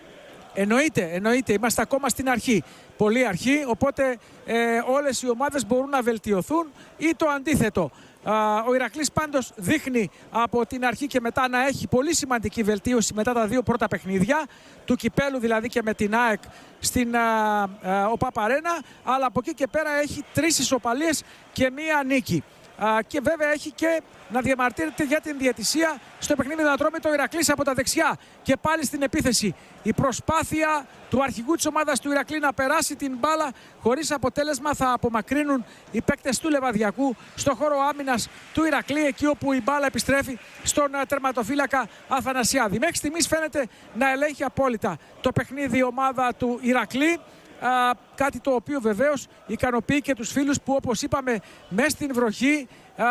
Εννοείται. Είμαστε ακόμα στην αρχή. Πολύ αρχή, οπότε όλες οι ομάδες μπορούν να βελτιωθούν ή το αντίθετο. Ο Ηρακλής πάντως δείχνει από την αρχή και μετά να έχει πολύ σημαντική βελτίωση μετά τα 2 πρώτα παιχνίδια του κυπέλου, δηλαδή και με την ΑΕΚ στην ΟΠΑΠ Αρένα, αλλά από εκεί και πέρα έχει 3 ισοπαλίες και 1 νίκη. Και βέβαια έχει και να διαμαρτύρεται για την διαιτησία στο παιχνίδι να τρώμε το Ηρακλής από τα δεξιά και πάλι στην επίθεση. Η προσπάθεια του αρχηγού της ομάδας του Ηρακλή να περάσει την μπάλα χωρίς αποτέλεσμα, θα απομακρύνουν οι παίκτες του Λεβαδιακού στο χώρο άμυνας του Ηρακλή, εκεί όπου η μπάλα επιστρέφει στον τερματοφύλακα Αθανασιάδη. Μέχρι στιγμής φαίνεται να ελέγχει απόλυτα το παιχνίδι η ομάδα του Ηρακλή. Κάτι το οποίο βεβαίως ικανοποιεί και τους φίλους που, όπως είπαμε, μέσα στην βροχή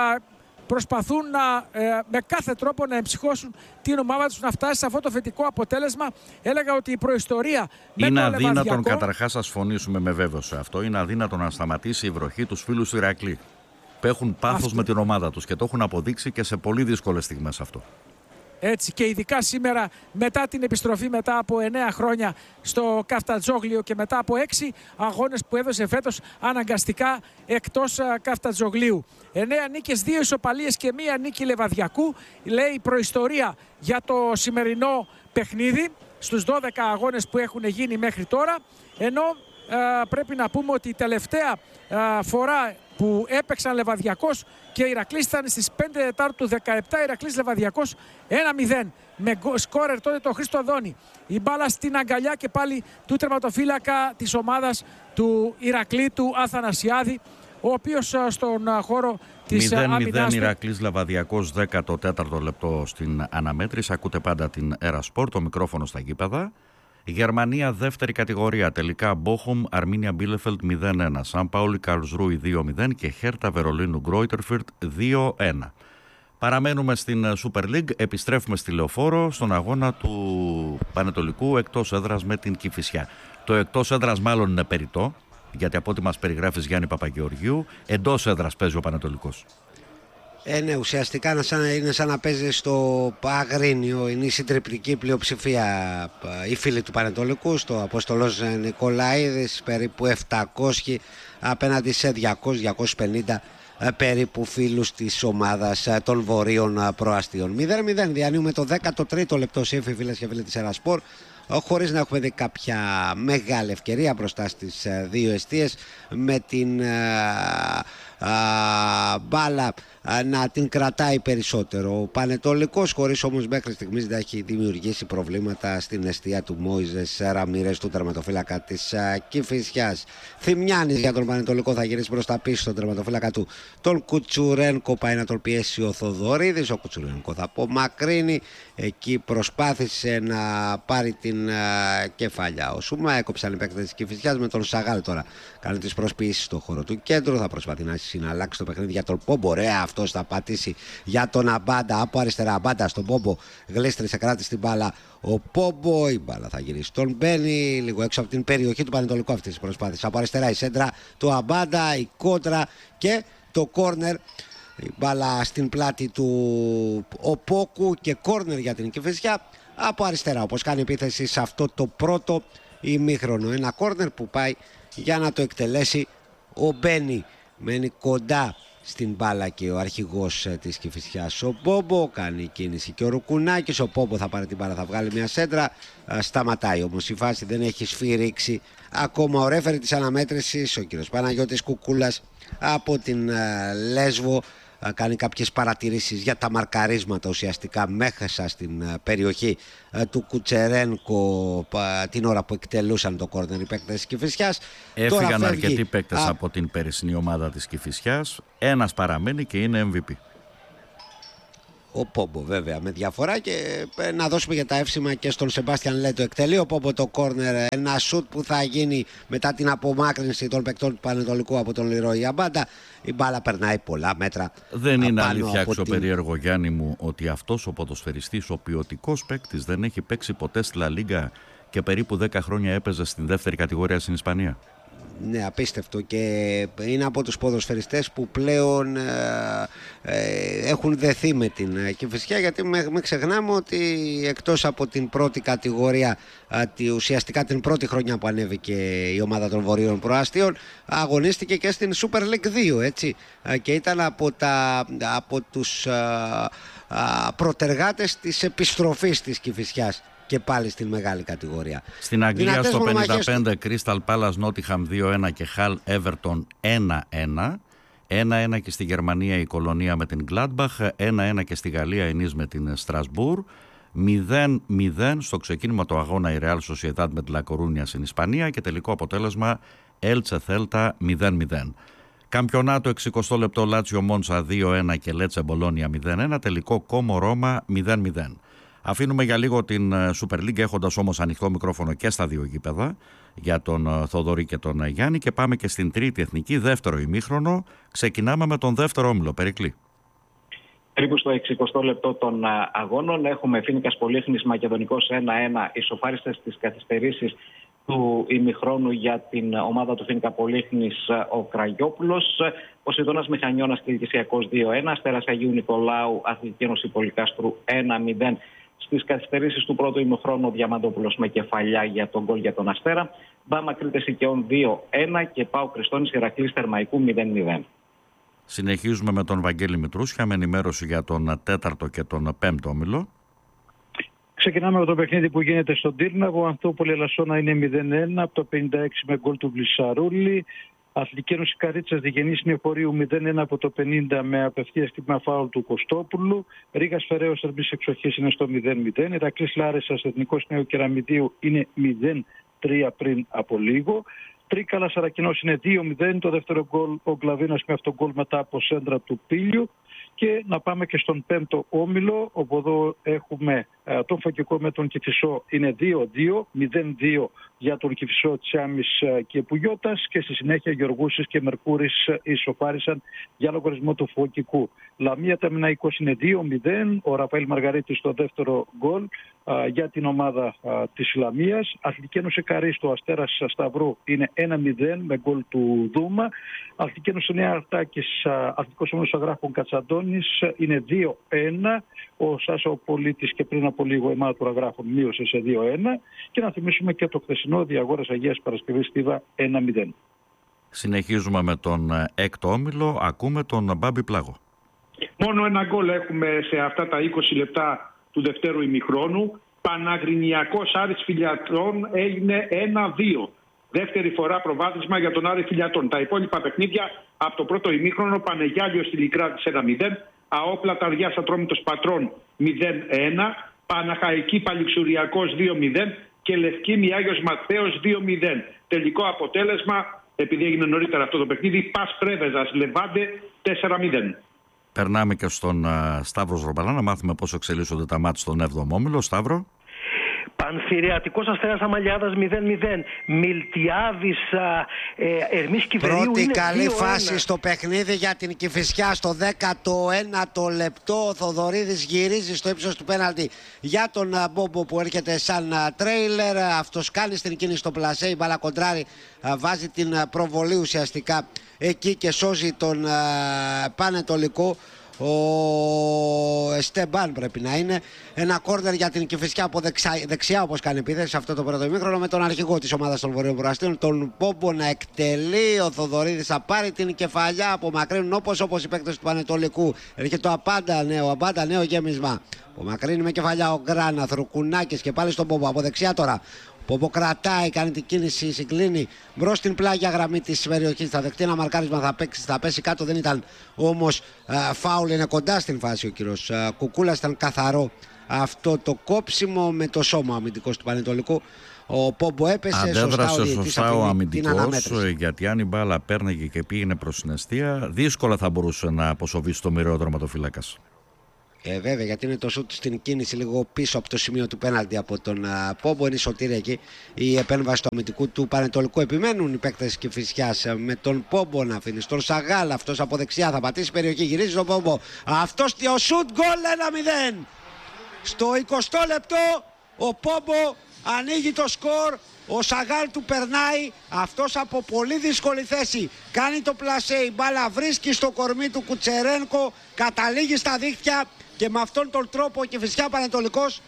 προσπαθούν με κάθε τρόπο να εμψυχώσουν την ομάδα τους να φτάσει σε αυτό το θετικό αποτέλεσμα. Έλεγα ότι η προϊστορία είναι αδύνατον, καταρχάς ας φωνήσουμε με βέβαιο σε αυτό, είναι αδύνατον να σταματήσει η βροχή τους φίλους του Ηρακλή που έχουν πάθος με την ομάδα τους και το έχουν αποδείξει και σε πολύ δύσκολες στιγμές αυτό. Έτσι, και ειδικά σήμερα μετά την επιστροφή μετά από 9 χρόνια στο Καφτατζόγλιο και μετά από 6 αγώνες που έδωσε φέτος αναγκαστικά εκτός Καφτατζογλίου. 9 νίκες, 2 ισοπαλίες και 1 νίκη Λεβαδιακού, λέει η προϊστορία για το σημερινό παιχνίδι στους 12 αγώνες που έχουν γίνει μέχρι τώρα, ενώ πρέπει να πούμε ότι η τελευταία φορά που έπαιξαν Λεβαδιακός και Ηρακλής ήταν στις 5 Τετάρτου 17, Ηρακλής Λεβαδιακός 1-0 με σκόρερ τότε το Χρήστο Δόνη. Η μπάλα στην αγκαλιά και πάλι του τερματοφύλακα της ομάδας του Ηρακλή, του Αθανασιάδη, ο οποίος στον χώρο της άμυνας. 0-0 Ηρακλής Λεβαδιακός, 14ο λεπτό στην αναμέτρηση. Ακούτε πάντα την Ερασπορ, το μικρόφωνο στα γήπεδα. Γερμανία, δεύτερη κατηγορία. Τελικά Μπόχουμ, Αρμίνια Μπίλεφελτ 0-1. Σαν Πάουλι Καρλσρούι 2-0 και Χέρτα Βερολίνου Γκρόιτερφιρτ 2-1. Παραμένουμε στην Super League. Επιστρέφουμε στη Λεωφόρο στον αγώνα του Πανετολικού εκτός έδρας με την Κηφισιά. Το εκτός έδρας μάλλον είναι περιττό, γιατί από ό,τι μας περιγράφεις Γιάννη Παπαγεωργίου, εντός έδρας παίζει ο Πανετολικός. Ναι, ουσιαστικά είναι σαν να παίζει στο Αγρίνιο. Είναι η συντριπτική πλειοψηφία οι φίλοι του Πανετολικού, στο Αποστολός Νικολαίδης, περίπου 700 απέναντι σε 200-250 περίπου φίλους της ομάδας των Βορείων Προαστίων. 0-0 διανύουμε το 13ο λεπτό σύμφι, φίλες και φίλοι της Ερασπορ, χωρίς να έχουμε δει κάποια μεγάλη ευκαιρία μπροστά στις 2 εστίες, με την μπάλα να την κρατάει περισσότερο ο Πανετολικός, χωρίς όμως μέχρι στιγμής να έχει δημιουργήσει προβλήματα στην εστία του Μόιζες Ραμίρες, του τερματοφύλακα της Κηφισιάς. Θημιάνης για τον Πανετολικό, θα γυρίσει προς τα πίσω στον τερματοφύλακα του τον Κουτσουρένκο, πάει να τον πιέσει ο Θοδωρίδης, ο Κουτσουρένκο θα απομακρύνει, εκεί προσπάθησε να πάρει την κεφαλιά ο Σούμα, έκοψαν οι παίκτες της Κηφισιάς με τον Σαγάλ, τώρα κάνει τις προσποιήσεις στο χώρο του κέντρου, θα προσπαθεί να συναλλάξει το παιχνίδι για τον Πόμπο. Ωραία, αυτός θα πατήσει για τον Αμπάντα από αριστερά. Αμπάντα στον Πόμπο, γλίστρισε, κράτησε την μπάλα ο Πόμπο. Η μπάλα θα γυρίσει στον Μπένι, λίγο έξω από την περιοχή του Πανετολικού αυτής της προσπάθειας. Από αριστερά η σέντρα του Αμπάντα, η κόντρα και το κόρνερ. Η μπάλα στην πλάτη του Οπόκου και κόρνερ για την Κηφισιά από αριστερά, όπως κάνει επίθεση σε αυτό το πρώτο ημίχρονο. Ένα κόρνερ που πάει για να το εκτελέσει ο Μπένι. Μένει κοντά στην μπάλα και ο αρχηγός της Κηφισιάς ο Μπόμπο, κάνει κίνηση και ο Ρουκουνάκης. Ο Μπόμπο θα πάρει την μπάλα, θα βγάλει μια σέντρα, σταματάει όμως η φάση, δεν έχει σφυρίξει ακόμα ο ρέφερη της αναμέτρησης, ο κύριος Παναγιώτης Κουκούλας από την Λέσβο. κάνει κάποιες παρατηρήσεις για τα μαρκαρίσματα ουσιαστικά μέσα στην περιοχή του Κουτσερένκο την ώρα που εκτελούσαν το κόρνερ οι παίκτες της Κηφισιάς. Έφυγαν αρκετοί παίκτες από την περσινή ομάδα της Κηφισιάς. Ένας παραμένει και είναι MVP. Ο Πόμπο βέβαια με διαφορά, και να δώσουμε για τα εύσημα και στον Σεμπάστιαν Λέτο. Εκτελεί ο Πόμπο το κόρνερ, ένα σουτ που θα γίνει μετά την απομάκρυνση των παικτών του Πανετολικού από τον Λιρόι Αμπάντα. Η μπάλα περνάει πολλά μέτρα. Δεν είναι αλήθεια αξιοπερίεργο, Γιάννη μου, ότι αυτός ο ποδοσφαιριστής, ο ποιοτικός παίκτης, δεν έχει παίξει ποτέ στη Λα Λίγκα και περίπου 10 χρόνια έπαιζε στην δεύτερη κατηγορία στην Ισπανία? Ναι, απίστευτο, και είναι από τους ποδοσφαιριστές που πλέον έχουν δεθεί με την Κηφισιά, γιατί μην ξεχνάμε ότι εκτός από την πρώτη κατηγορία, ουσιαστικά την πρώτη χρονιά που ανέβηκε η ομάδα των Βορείων Προαστίων, αγωνίστηκε και στην Super League 2, έτσι, και ήταν από τους προτεργάτες της επιστροφής της Κηφισιάς και πάλι στην μεγάλη κατηγορία. Στην Αγγλία στο 55 Crystal Palace Nottingham 2-1 και Hull Everton 1-1. 1-1 και στη Γερμανία η Κολονία με την Gladbach. 1-1 και στη Γαλλία η Nice με την Strasbourg. 0-0 στο ξεκίνημα του αγώνα η Real Sociedad με τη La Coruña στην Ισπανία, και τελικό αποτέλεσμα Elche Celta 0-0. Καμπιονάτο 60 λεπτό Lazio Monza 2-1 και Lecce Bologna 0-1. Τελικό Como Roma 0-0. Αφήνουμε για λίγο την Super League, έχοντας όμως ανοιχτό μικρόφωνο και στα δύο γήπεδα για τον Θοδωρή και τον Γιάννη, και πάμε και στην τρίτη εθνική, δεύτερο ημίχρονο. Ξεκινάμε με τον δεύτερο όμιλο. Περικλή. Περίπου στο 60 λεπτό των αγώνων έχουμε Φοίνικας Πολύχνης Μακεδονικός 1-1, ισοφάριστες στις καθυστερήσεις του ημιχρόνου για την ομάδα του Φοίνικα Πολύχνης ο Κραγιόπουλος. Ποσειδώνας Μηχανιώνας Κηδικησιακός 2-1, Αστέρας Αγίου Νικολάου Αθλητική Ένωση Πολυκάστρου 1-0. Στις καθυστερήσεις του πρώτου ημιχρόνου ο Διαμαντόπουλος με κεφαλιά για τον γκολ για τον Αστέρα. Μπάμα Κρήτες Οικαιών 2-1 και ΠΑΟΚ Χριστώνης Ηρακλής Θερμαϊκού 0-0. Συνεχίζουμε με τον Βαγγέλη Μητρούσια με ενημέρωση για τον τέταρτο και τον πέμπτο όμιλο. Ξεκινάμε με το παιχνίδι που γίνεται στον Τύρναβο. Ανθούπολη Ελασσόνα είναι 0-1 από το 56 με γκολ του Βλισσαρούλη. Αθλητική Ένωση Καρίτσας Διγενής Νεοχωρίου 0-1 από το 50 με απευθεία στιγμά φάουλ του Κωστόπουλου. Ρήγας Φεραίος Ερμπής Εξοχής είναι στο 0-0. Ηρακλής Λάρισσας Εθνικός Νέου Κεραμιδίου είναι 0-3 πριν από λίγο. Τρίκαλα Σαρακινός είναι 2-0. Το δεύτερο γκολ ο Γκλαβίνας με αυτόν γκολ μετά από σέντρα του Πίλιου. Και να πάμε και στον πέμπτο όμιλο, όπου εδώ έχουμε τον Φωκικό με τον Κηφισό, είναι 2-2, 0-2 για τον Κηφισό, Τσιάμις και Πουγιώτας, και στη συνέχεια Γεωργούσης και Μερκούρης ισοφάρισαν για λογαριασμό του Φωκικού. Λαμία Ταμιναϊκός είναι 2-0, ο Ραφαήλ Μαργαρίτης στο δεύτερο γκολ για την ομάδα της Λαμίας. Αθλητική Ένωση Καρίστου Αστέρας Σταυρού είναι 1-0 με γκολ του Δούμα. Αθλητική Ένωση Νέα Αρτάκης, Αθλητικός Όμιλος Αγράφων Κατσαντώνης είναι 2-1. Ο Σάσο Πολίτης και πριν από λίγο η ομάδα του Αγράφων μείωσε σε 2-1. Και να θυμίσουμε και το χθεσινό Διαγόρας Αγίας Παρασκευής Στίβα 1-0. Συνεχίζουμε με τον έκτο όμιλο. Ακούμε τον Μπάμπη Πλάγο. Μόνο ένα γκολ έχουμε σε αυτά τα 20 λεπτά του δευτέρου ημιχρόνου. Παναγρινιακός Άρης Φιλιατρών έγινε 1-2. Δεύτερη φορά προβάδισμα για τον Άρη Φιλιατρών. Τα υπόλοιπα παιχνίδια από το πρώτο ημίχρονο: Πανεγιάλιος στη Λικράτης 1-0, Αόπλα Ταριάς Ατρόμητος Πατρών 0-1, Παναχαϊκή Παλιξουριακός 2-0 και Λευκήμη Άγιος Ματθαίος 2-0. Τελικό αποτέλεσμα, επειδή έγινε νωρίτερα αυτό το παιχνίδι, Πας Πρέβεζας Λεβάντε 4-0. Περνάμε και στον Σταύρο Ζρομπαλά να μάθουμε πώς εξελίσσονται τα μάτια στον 7ο όμιλο. Σταύρο. Πανθηρεατικός Αστέρας Αμαλιάδας 0-0. Μιλτιάδης Ερμής Κηβερίου. Πρώτη είναι καλή 2-1. φάση στο παιχνίδι για την Κηφισιά στο 19ο λεπτό. Ο Θοδωρίδης γυρίζει στο ύψος του πέναλτι για τον Μπόμπο που έρχεται σαν τρέιλερ. Αυτός κάνει στην κίνηση στο πλασέ. Η μπάλα κοντράρει, βάζει την προβολή ουσιαστικά εκεί και σώζει τον Πανετολικό. Ο Εστεμπάν πρέπει να είναι. Ένα κόρνερ για την Κηφισιά από δεξιά, όπως κάνει επίθεση σε αυτό το πρώτο ημίχρονο, με τον αρχηγό της ομάδας των Βορείων Προαστίων, τον Πόμπο, να εκτελεί. Ο Θοδωρίδης θα πάρει την κεφαλιά, απομακρύνουν όπως οι παίκτες του Πανετολικού. Έρχεται το Αμπάντα νέο γέμισμα. Απομακρύνει με κεφαλιά ο Γκράναθ, Ρουκουνάκης και πάλι στον Πόμπο. Από δεξιά τώρα Πόμπο κρατάει, κάνει την κίνηση, συγκλίνει μπρος στην πλάγια γραμμή της περιοχής. Θα δεχτεί ένα μαρκάρισμα, θα πέσει κάτω. Δεν ήταν όμως φάουλ, είναι κοντά στην φάση ο κύριος Κουκούλας. Ήταν καθαρό αυτό το κόψιμο με το σώμα αμυντικός του Πανετολικού. Ο Πόμπο έπεσε, αντέδρασε σωστά ο αμυντικός, γιατί αν η μπάλα πέρναγε και πήγαινε προς την εστία, δύσκολα θα μπορούσε να αποσοβήσει το μοιραίο τερματοφύλακας. Βέβαια, γιατί είναι το σούτ στην κίνηση λίγο πίσω από το σημείο του πέναλτι από τον Πόμπο. Είναι σωτήρια εκεί η επέμβαση του αμυντικού του Πανετολικού. Επιμένουν οι παίκτες Κηφισιάς με τον Πόμπο να αφήνει στον Σαγάλ. Αυτός από δεξιά θα πατήσει περιοχή, γυρίζει στον Πόμπο. Αυτός ο σούτ, γκολ 1-0. Στο 20ο λεπτό ο Πόμπο ανοίγει το σκορ. Ο Σαγάλ του περνάει, αυτός από πολύ δύσκολη θέση κάνει το πλασέ, η μπάλα βρίσκει στο κορμί του Κουτσερένκο, καταλήγει στα δίχτυα και με αυτόν τον τρόπο ο Κηφισιά Πανετολικός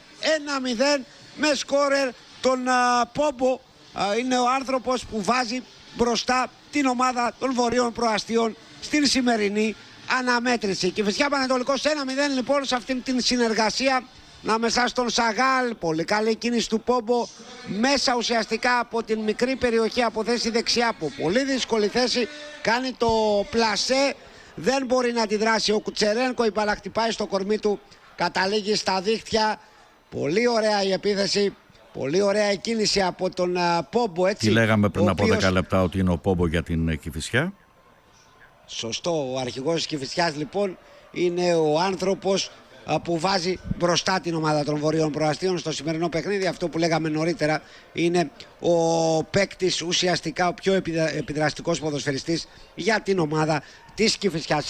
1-0 με σκόρερ τον Πόμπο. Είναι ο άνθρωπος που βάζει μπροστά την ομάδα των Βορείων Προαστίων στην σημερινή αναμέτρηση. Κηφισιά Πανετολικός 1-0 λοιπόν σε αυτήν την συνεργασία ανάμεσα στον Σαγάλ. Πολύ καλή κίνηση του Πόμπο μέσα ουσιαστικά από την μικρή περιοχή από θέση δεξιά, από πολύ δύσκολη θέση κάνει το πλασέ, δεν μπορεί να αντιδράσει ο Κουτσερένκο, η μπάλα χτυπάει στο κορμί του, καταλήγει στα δίχτυα. Πολύ ωραία η επίθεση, πολύ ωραία η κίνηση από τον Πόμπο, έτσι. Τι λέγαμε πριν από 10 λεπτά ότι είναι ο Πόμπο για την Κηφισιά. Σωστό, ο αρχηγός της Κηφισιάς λοιπόν είναι ο άνθρωπος που βάζει μπροστά την ομάδα των Βορείων Προαστίων στο σημερινό παιχνίδι. Αυτό που λέγαμε νωρίτερα, είναι ο παίκτης ουσιαστικά ο πιο επιδραστικός ποδοσφαιριστής για την ομάδα της Κηφισιάς.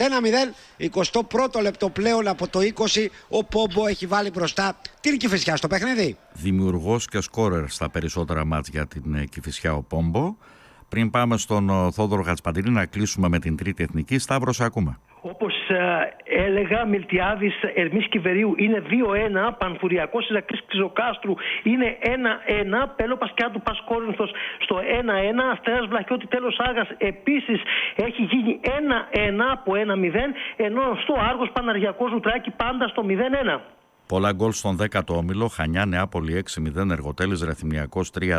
1-0, 21ο λεπτό πλέον από το 20, ο Πόμπο έχει βάλει μπροστά την Κηφισιά στο παιχνίδι. Δημιουργός και σκόρερ στα περισσότερα μάτς για την Κηφισιά ο Πόμπο. Πριν πάμε στον Θόδωρο Χατζηπαντελή να κλείσουμε με την τρίτη εθνική, Σταύρο, σε ακούμε. Όπως έλεγα, Μιλτιάδης Ερμής Κιβερίου είναι 2-1, Πανφουριακός Ηρακλής Ξιζοκάστρου είναι 1-1, Πέλο Πασκιάτου Πας Κόρινθος στο 1-1, Αστέρας Βλαχιώτη Τέλος Άγας επίσης έχει γίνει 1-1 από 1-0, ενώ στο Άργος Παναργιακός Λουτράκη πάντα στο 0-1. Πολλά γκολ στον 10ο όμιλο, Χανιά Νεάπολη 6-0, Εργοτέλης Ρεθυμιακός 3-2,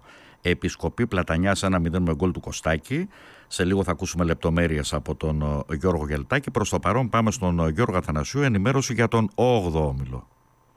Επισκοπή Πλατανιάς 1-0 με γκολ του Κωστάκη. Σε λίγο θα ακούσουμε λεπτομέρειες από τον Γιώργο Γελτάκη. Προς το παρόν πάμε στον Γιώργο Αθανασίου, ενημέρωση για τον 8ο όμιλο.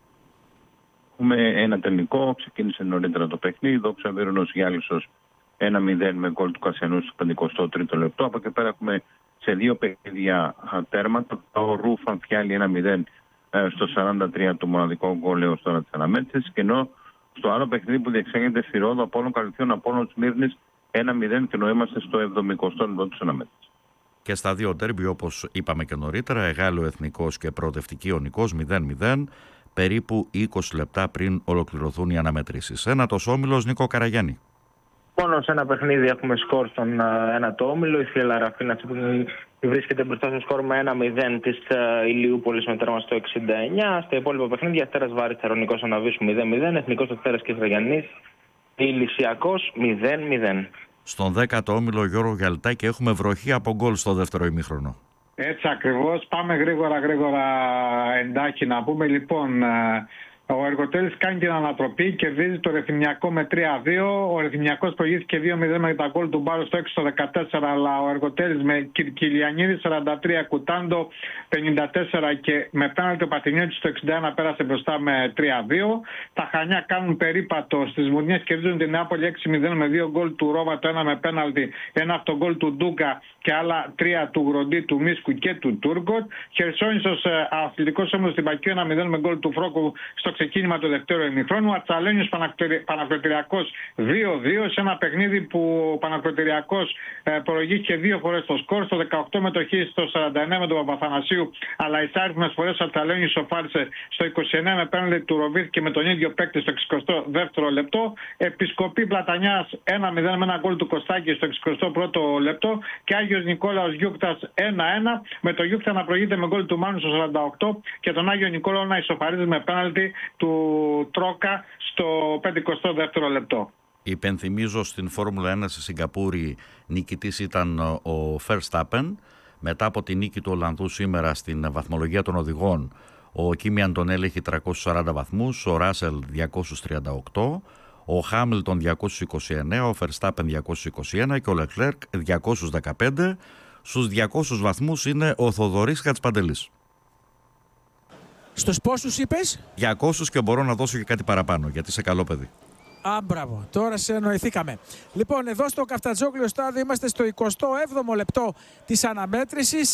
Έχουμε ένα τελικό, ξεκίνησε νωρίτερα το παιχνίδι, Δόξα Βέρονος Γιάλισσος 1-0 με γκολ του Κασιανού στο 53ο λεπτό. Από εκεί πέρα έχουμε σε δύο παιχνίδια τέρματα, ο Ρούφαν Φιάλη 1-0 στο 43 το μοναδικό γκολ έως τώρα της αναμέτρησης, και ενώ στο άλλο παιχνίδι που διεξάγεται στη Ρόδο, Απόλλων Καλυθιών Απόλλων Σμύρνης 1-0, και ενώ είμαστε στο 70ο λεπτό της αναμέτρησης. Και στα δύο τέρμπι, όπως είπαμε και νωρίτερα, Εγάλεο Εθνικός και Προοδευτική Ιωνικός 0-0, περίπου 20 λεπτά πριν ολοκληρωθούν οι αναμετρήσεις. Ένατος όμιλος, Νίκο Καραγιάννη. Μόνο σε ένα παιχνίδι έχουμε σκορ στον ένατο όμιλο. Η Φιέλα Ραφίνα βρίσκεται μπροστά στο σκορ με 1-0 της Ηλιούπολης με τέρμα στο 69. Στα υπόλοιπα παιχνίδια, Αστέρας Βάρης Θερονικός Αναβίσου 0-0, Εθνικός Αστέρας και Τραγιαννής Ηλυσιακός 0-0. Στον 10ο όμιλο, Γιώργο Γελτάκη, έχουμε βροχή από γκολ στο δεύτερο ημίχρονο. Έτσι ακριβώς. Πάμε γρήγορα εντάχει να πούμε. Λοιπόν, ο Εργοτέλης κάνει την ανατροπή, κερδίζει το Ρεθυμιακό με 3-2. Ο Ρεθυμιακός προηγήθηκε 2-0 με τα γκολ του Μπάρου στο 6-14, αλλά ο Εργοτέλης με Κιλιανίδη 43, Κουτάντο 54 και με πέναλτι ο Πατινιώτης στο 61 πέρασε μπροστά με 3-2. Τα Χανιά κάνουν περίπατο στις Μουρνιές, κερδίζουν την Νεάπολη 6-0 με 2 γκολ του Ρώμα, το ένα με πέναλτι, ένα αυτογκολ του Ντούκα και άλλα 3 του Γροντή, του Μίσκου και του Τούργκοτ. Χερσόνησος Αθλητικός Όμιλος στην Πακίου 1-0 με γκολ του Φρόκου στο ξεκίνημα του δεύτερου ημιχρόνου. Ατσαλένιος Πανακροτηριακός 2-2 σε ένα παιχνίδι που ο Πανακροτηριακός προηγήθηκε 2 φορές στο σκορ. Στο 18 μετοχή, στο 49 με τον Παπαθανασίου, αλλά εις άριθμες φορές ο Ατσαλένιος σοφάρισε στο 29 με πέναλτι του Ροβίθ και με τον ίδιο παίκτη στο 62ο λεπτό. Επισκοπή Πλατανιάς 1-0 με ένα γκολ του Κωστάκη στο 61ο λεπτό και Άγιος Νικόλαος Γιούκτας 1-1 με το Γιούκτα να προηγείται με γκολ του Μάνου στο 48 και τον Άγιο Νικόλαο να ισοφαρίζει με πέναλτι του Τρόκα στο 52ο λεπτό. Υπενθυμίζω, στην Φόρμουλα 1 στη Σιγκαπούρη νικητής ήταν ο Verstappen. Μετά από τη νίκη του Ολλανδού σήμερα στην βαθμολογία των οδηγών, ο Κίμι Αντωνέλ έχει 340 βαθμούς, ο Ράσελ 238, Ο Χάμιλτον 229, ο Verstappen 221 και ο Λεκλέρκ 215. Στους 200 βαθμούς είναι ο Θοδωρής Χατζηπαντελής. Στους πόσους είπες? 200 και μπορώ να δώσω και κάτι παραπάνω, γιατί είσαι καλό παιδί. Μπράβο, τώρα σε εννοηθήκαμε. Λοιπόν, εδώ στο Καφτατζόγλιο στάδιο είμαστε στο 27ο λεπτό της αναμέτρησης.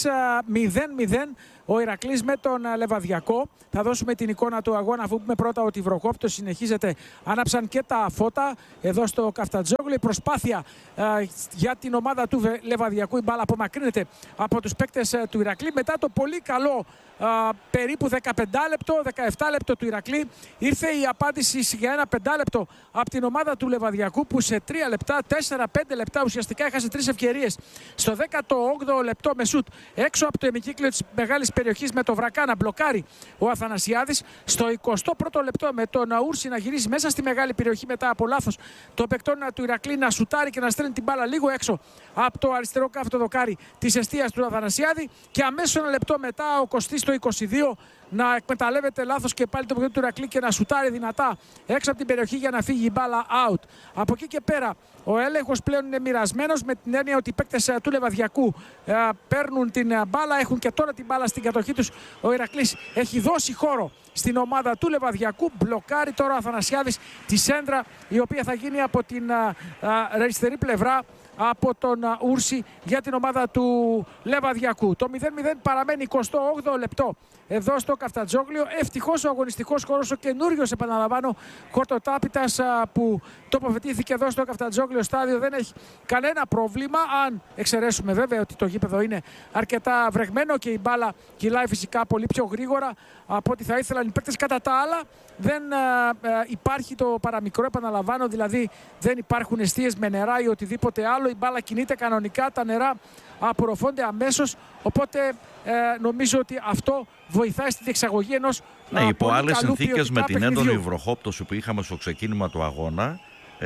0-0 ο Ηρακλής με τον Λεβαδιακό. Θα δώσουμε την εικόνα του αγώνα, αφού πούμε πρώτα ότι η βροχόπτωση συνεχίζεται. Άναψαν και τα φώτα εδώ στο Καφτατζόγλιο. Η προσπάθεια για την ομάδα του Λεβαδιακού, η μπάλα απομακρύνεται από τους παίκτες του Ηρακλή. Μετά το πολύ καλό περίπου 15 λεπτό, 17 λεπτό του Ηρακλή, ήρθε η απάντηση για ένα 5 λεπτό από την ομάδα του Λεβαδιακού, που σε 3 λεπτά, 4-5 λεπτά ουσιαστικά έχασε 3 ευκαιρίες. Στο 18ο λεπτό με σουτ έξω από το ημικύκλιο της μεγάλης περιοχής με το Βρακά να μπλοκάρει ο Αθανασιάδης. Στο 21ο λεπτό με τον Ούρση να γυρίζει μέσα στη μεγάλη περιοχή μετά από λάθος το παικτών του Ηρακλή να σουτάρει και να στέλνει την μπάλα λίγο έξω από το αριστερό κάφτο δοκάρι της εστίας του Αθανασιάδη, και αμέσως ένα λεπτό μετά ο Κωστής στο 22 να εκμεταλλεύεται λάθος και πάλι το παιχνίδι του Ηρακλή και να σουτάρει δυνατά έξω από την περιοχή για να φύγει η μπάλα out. Από εκεί και πέρα ο έλεγχος πλέον είναι μοιρασμένος, με την έννοια ότι οι παίκτες του Λεβαδιακού παίρνουν την μπάλα, έχουν και τώρα την μπάλα στην κατοχή τους. Ο Ηρακλής έχει δώσει χώρο στην ομάδα του Λεβαδιακού, μπλοκάρει τώρα ο Αθανασιάδης τη σέντρα, η οποία θα γίνει από την αριστερή πλευρά από τον Ούρση για την ομάδα του Λεβαδιακού. Το 0-0 παραμένει 28ο λεπτό εδώ στο Καφτατζόγλιο. Ευτυχώς ο αγωνιστικός χώρος, ο καινούριος επαναλαμβάνω χορτοτάπητας που τοποθετήθηκε εδώ στο Καφτατζόγλιο στάδιο, δεν έχει κανένα πρόβλημα, αν εξαιρέσουμε βέβαια ότι το γήπεδο είναι αρκετά βρεγμένο και η μπάλα κυλάει φυσικά πολύ πιο γρήγορα από ό,τι θα ήθελαν οι παίκτες. Κατά τα άλλα δεν υπάρχει το παραμικρό, επαναλαμβάνω, δηλαδή δεν υπάρχουν εστίες με νερά ή οτιδήποτε άλλο. Η μπάλα κινείται κανονικά, τα νερά απορροφώνται αμέσως, οπότε νομίζω ότι αυτό βοηθάει στη διεξαγωγή ενός υπό άλλες συνθήκες, με την έντονη βροχόπτωση που είχαμε στο ξεκίνημα του αγώνα,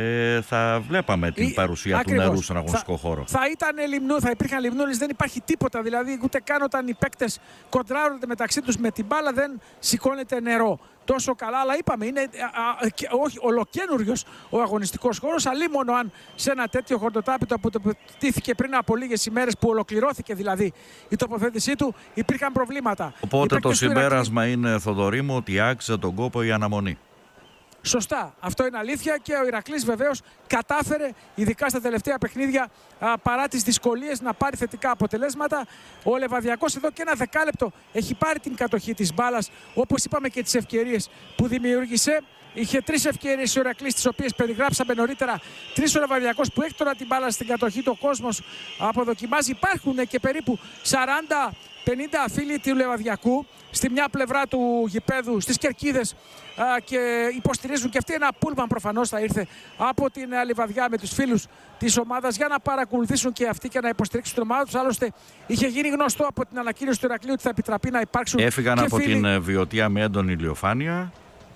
θα βλέπαμε την παρουσία του νερού στον αγωνιστικό χώρο. Θα υπήρχαν λιμνούλες, δεν υπάρχει τίποτα, δηλαδή ούτε καν όταν οι παίκτες κοντράρονται μεταξύ τους με την μπάλα δεν σηκώνεται νερό τόσο καλά, αλλά είπαμε είναι όχι ολοκένουργιος ο αγωνιστικός χώρος, αλίμονο αν σε ένα τέτοιο χορτοτάπητο που τοποθετήθηκε πριν από λίγες ημέρες, που ολοκληρώθηκε δηλαδή η τοποθέτησή του, υπήρχαν προβλήματα. Οπότε το συμπέρασμα είναι, Θοδωρή μου, ότι άξιζε τον κόπο η αναμονή. Σωστά, αυτό είναι αλήθεια, και ο Ηρακλής βεβαίως κατάφερε, ειδικά στα τελευταία παιχνίδια, παρά τις δυσκολίες, να πάρει θετικά αποτελέσματα. Ο Λεβαδιακός εδώ και ένα δεκάλεπτο έχει πάρει την κατοχή της μπάλας, όπως είπαμε, και τις ευκαιρίες που δημιούργησε. Είχε 3 ευκαιρίες ο Ηρακλής, τις οποίες περιγράψαμε νωρίτερα. 3 ο Λεβαδιακός που έχει τώρα την μπάλα στην κατοχή, το κόσμος αποδοκιμάζει. Υπάρχουν και περίπου 40-50 φίλοι του Λεβαδιακού στη μια πλευρά του γηπέδου, στις κερκίδες, και υποστηρίζουν και αυτοί. Ένα πούλμαν προφανώς θα ήρθε από την Λιβαδιά με τους φίλους της ομάδας για να παρακολουθήσουν και αυτοί και να υποστηρίξουν την ομάδα τους. Άλλωστε είχε γίνει γνωστό από την ανακοίνωση του Ηρακλείου ότι θα επιτραπεί να υπάρξουν. Έφυγαν και από φίλοι την Βιωτία με έντονη ηλιοφάνεια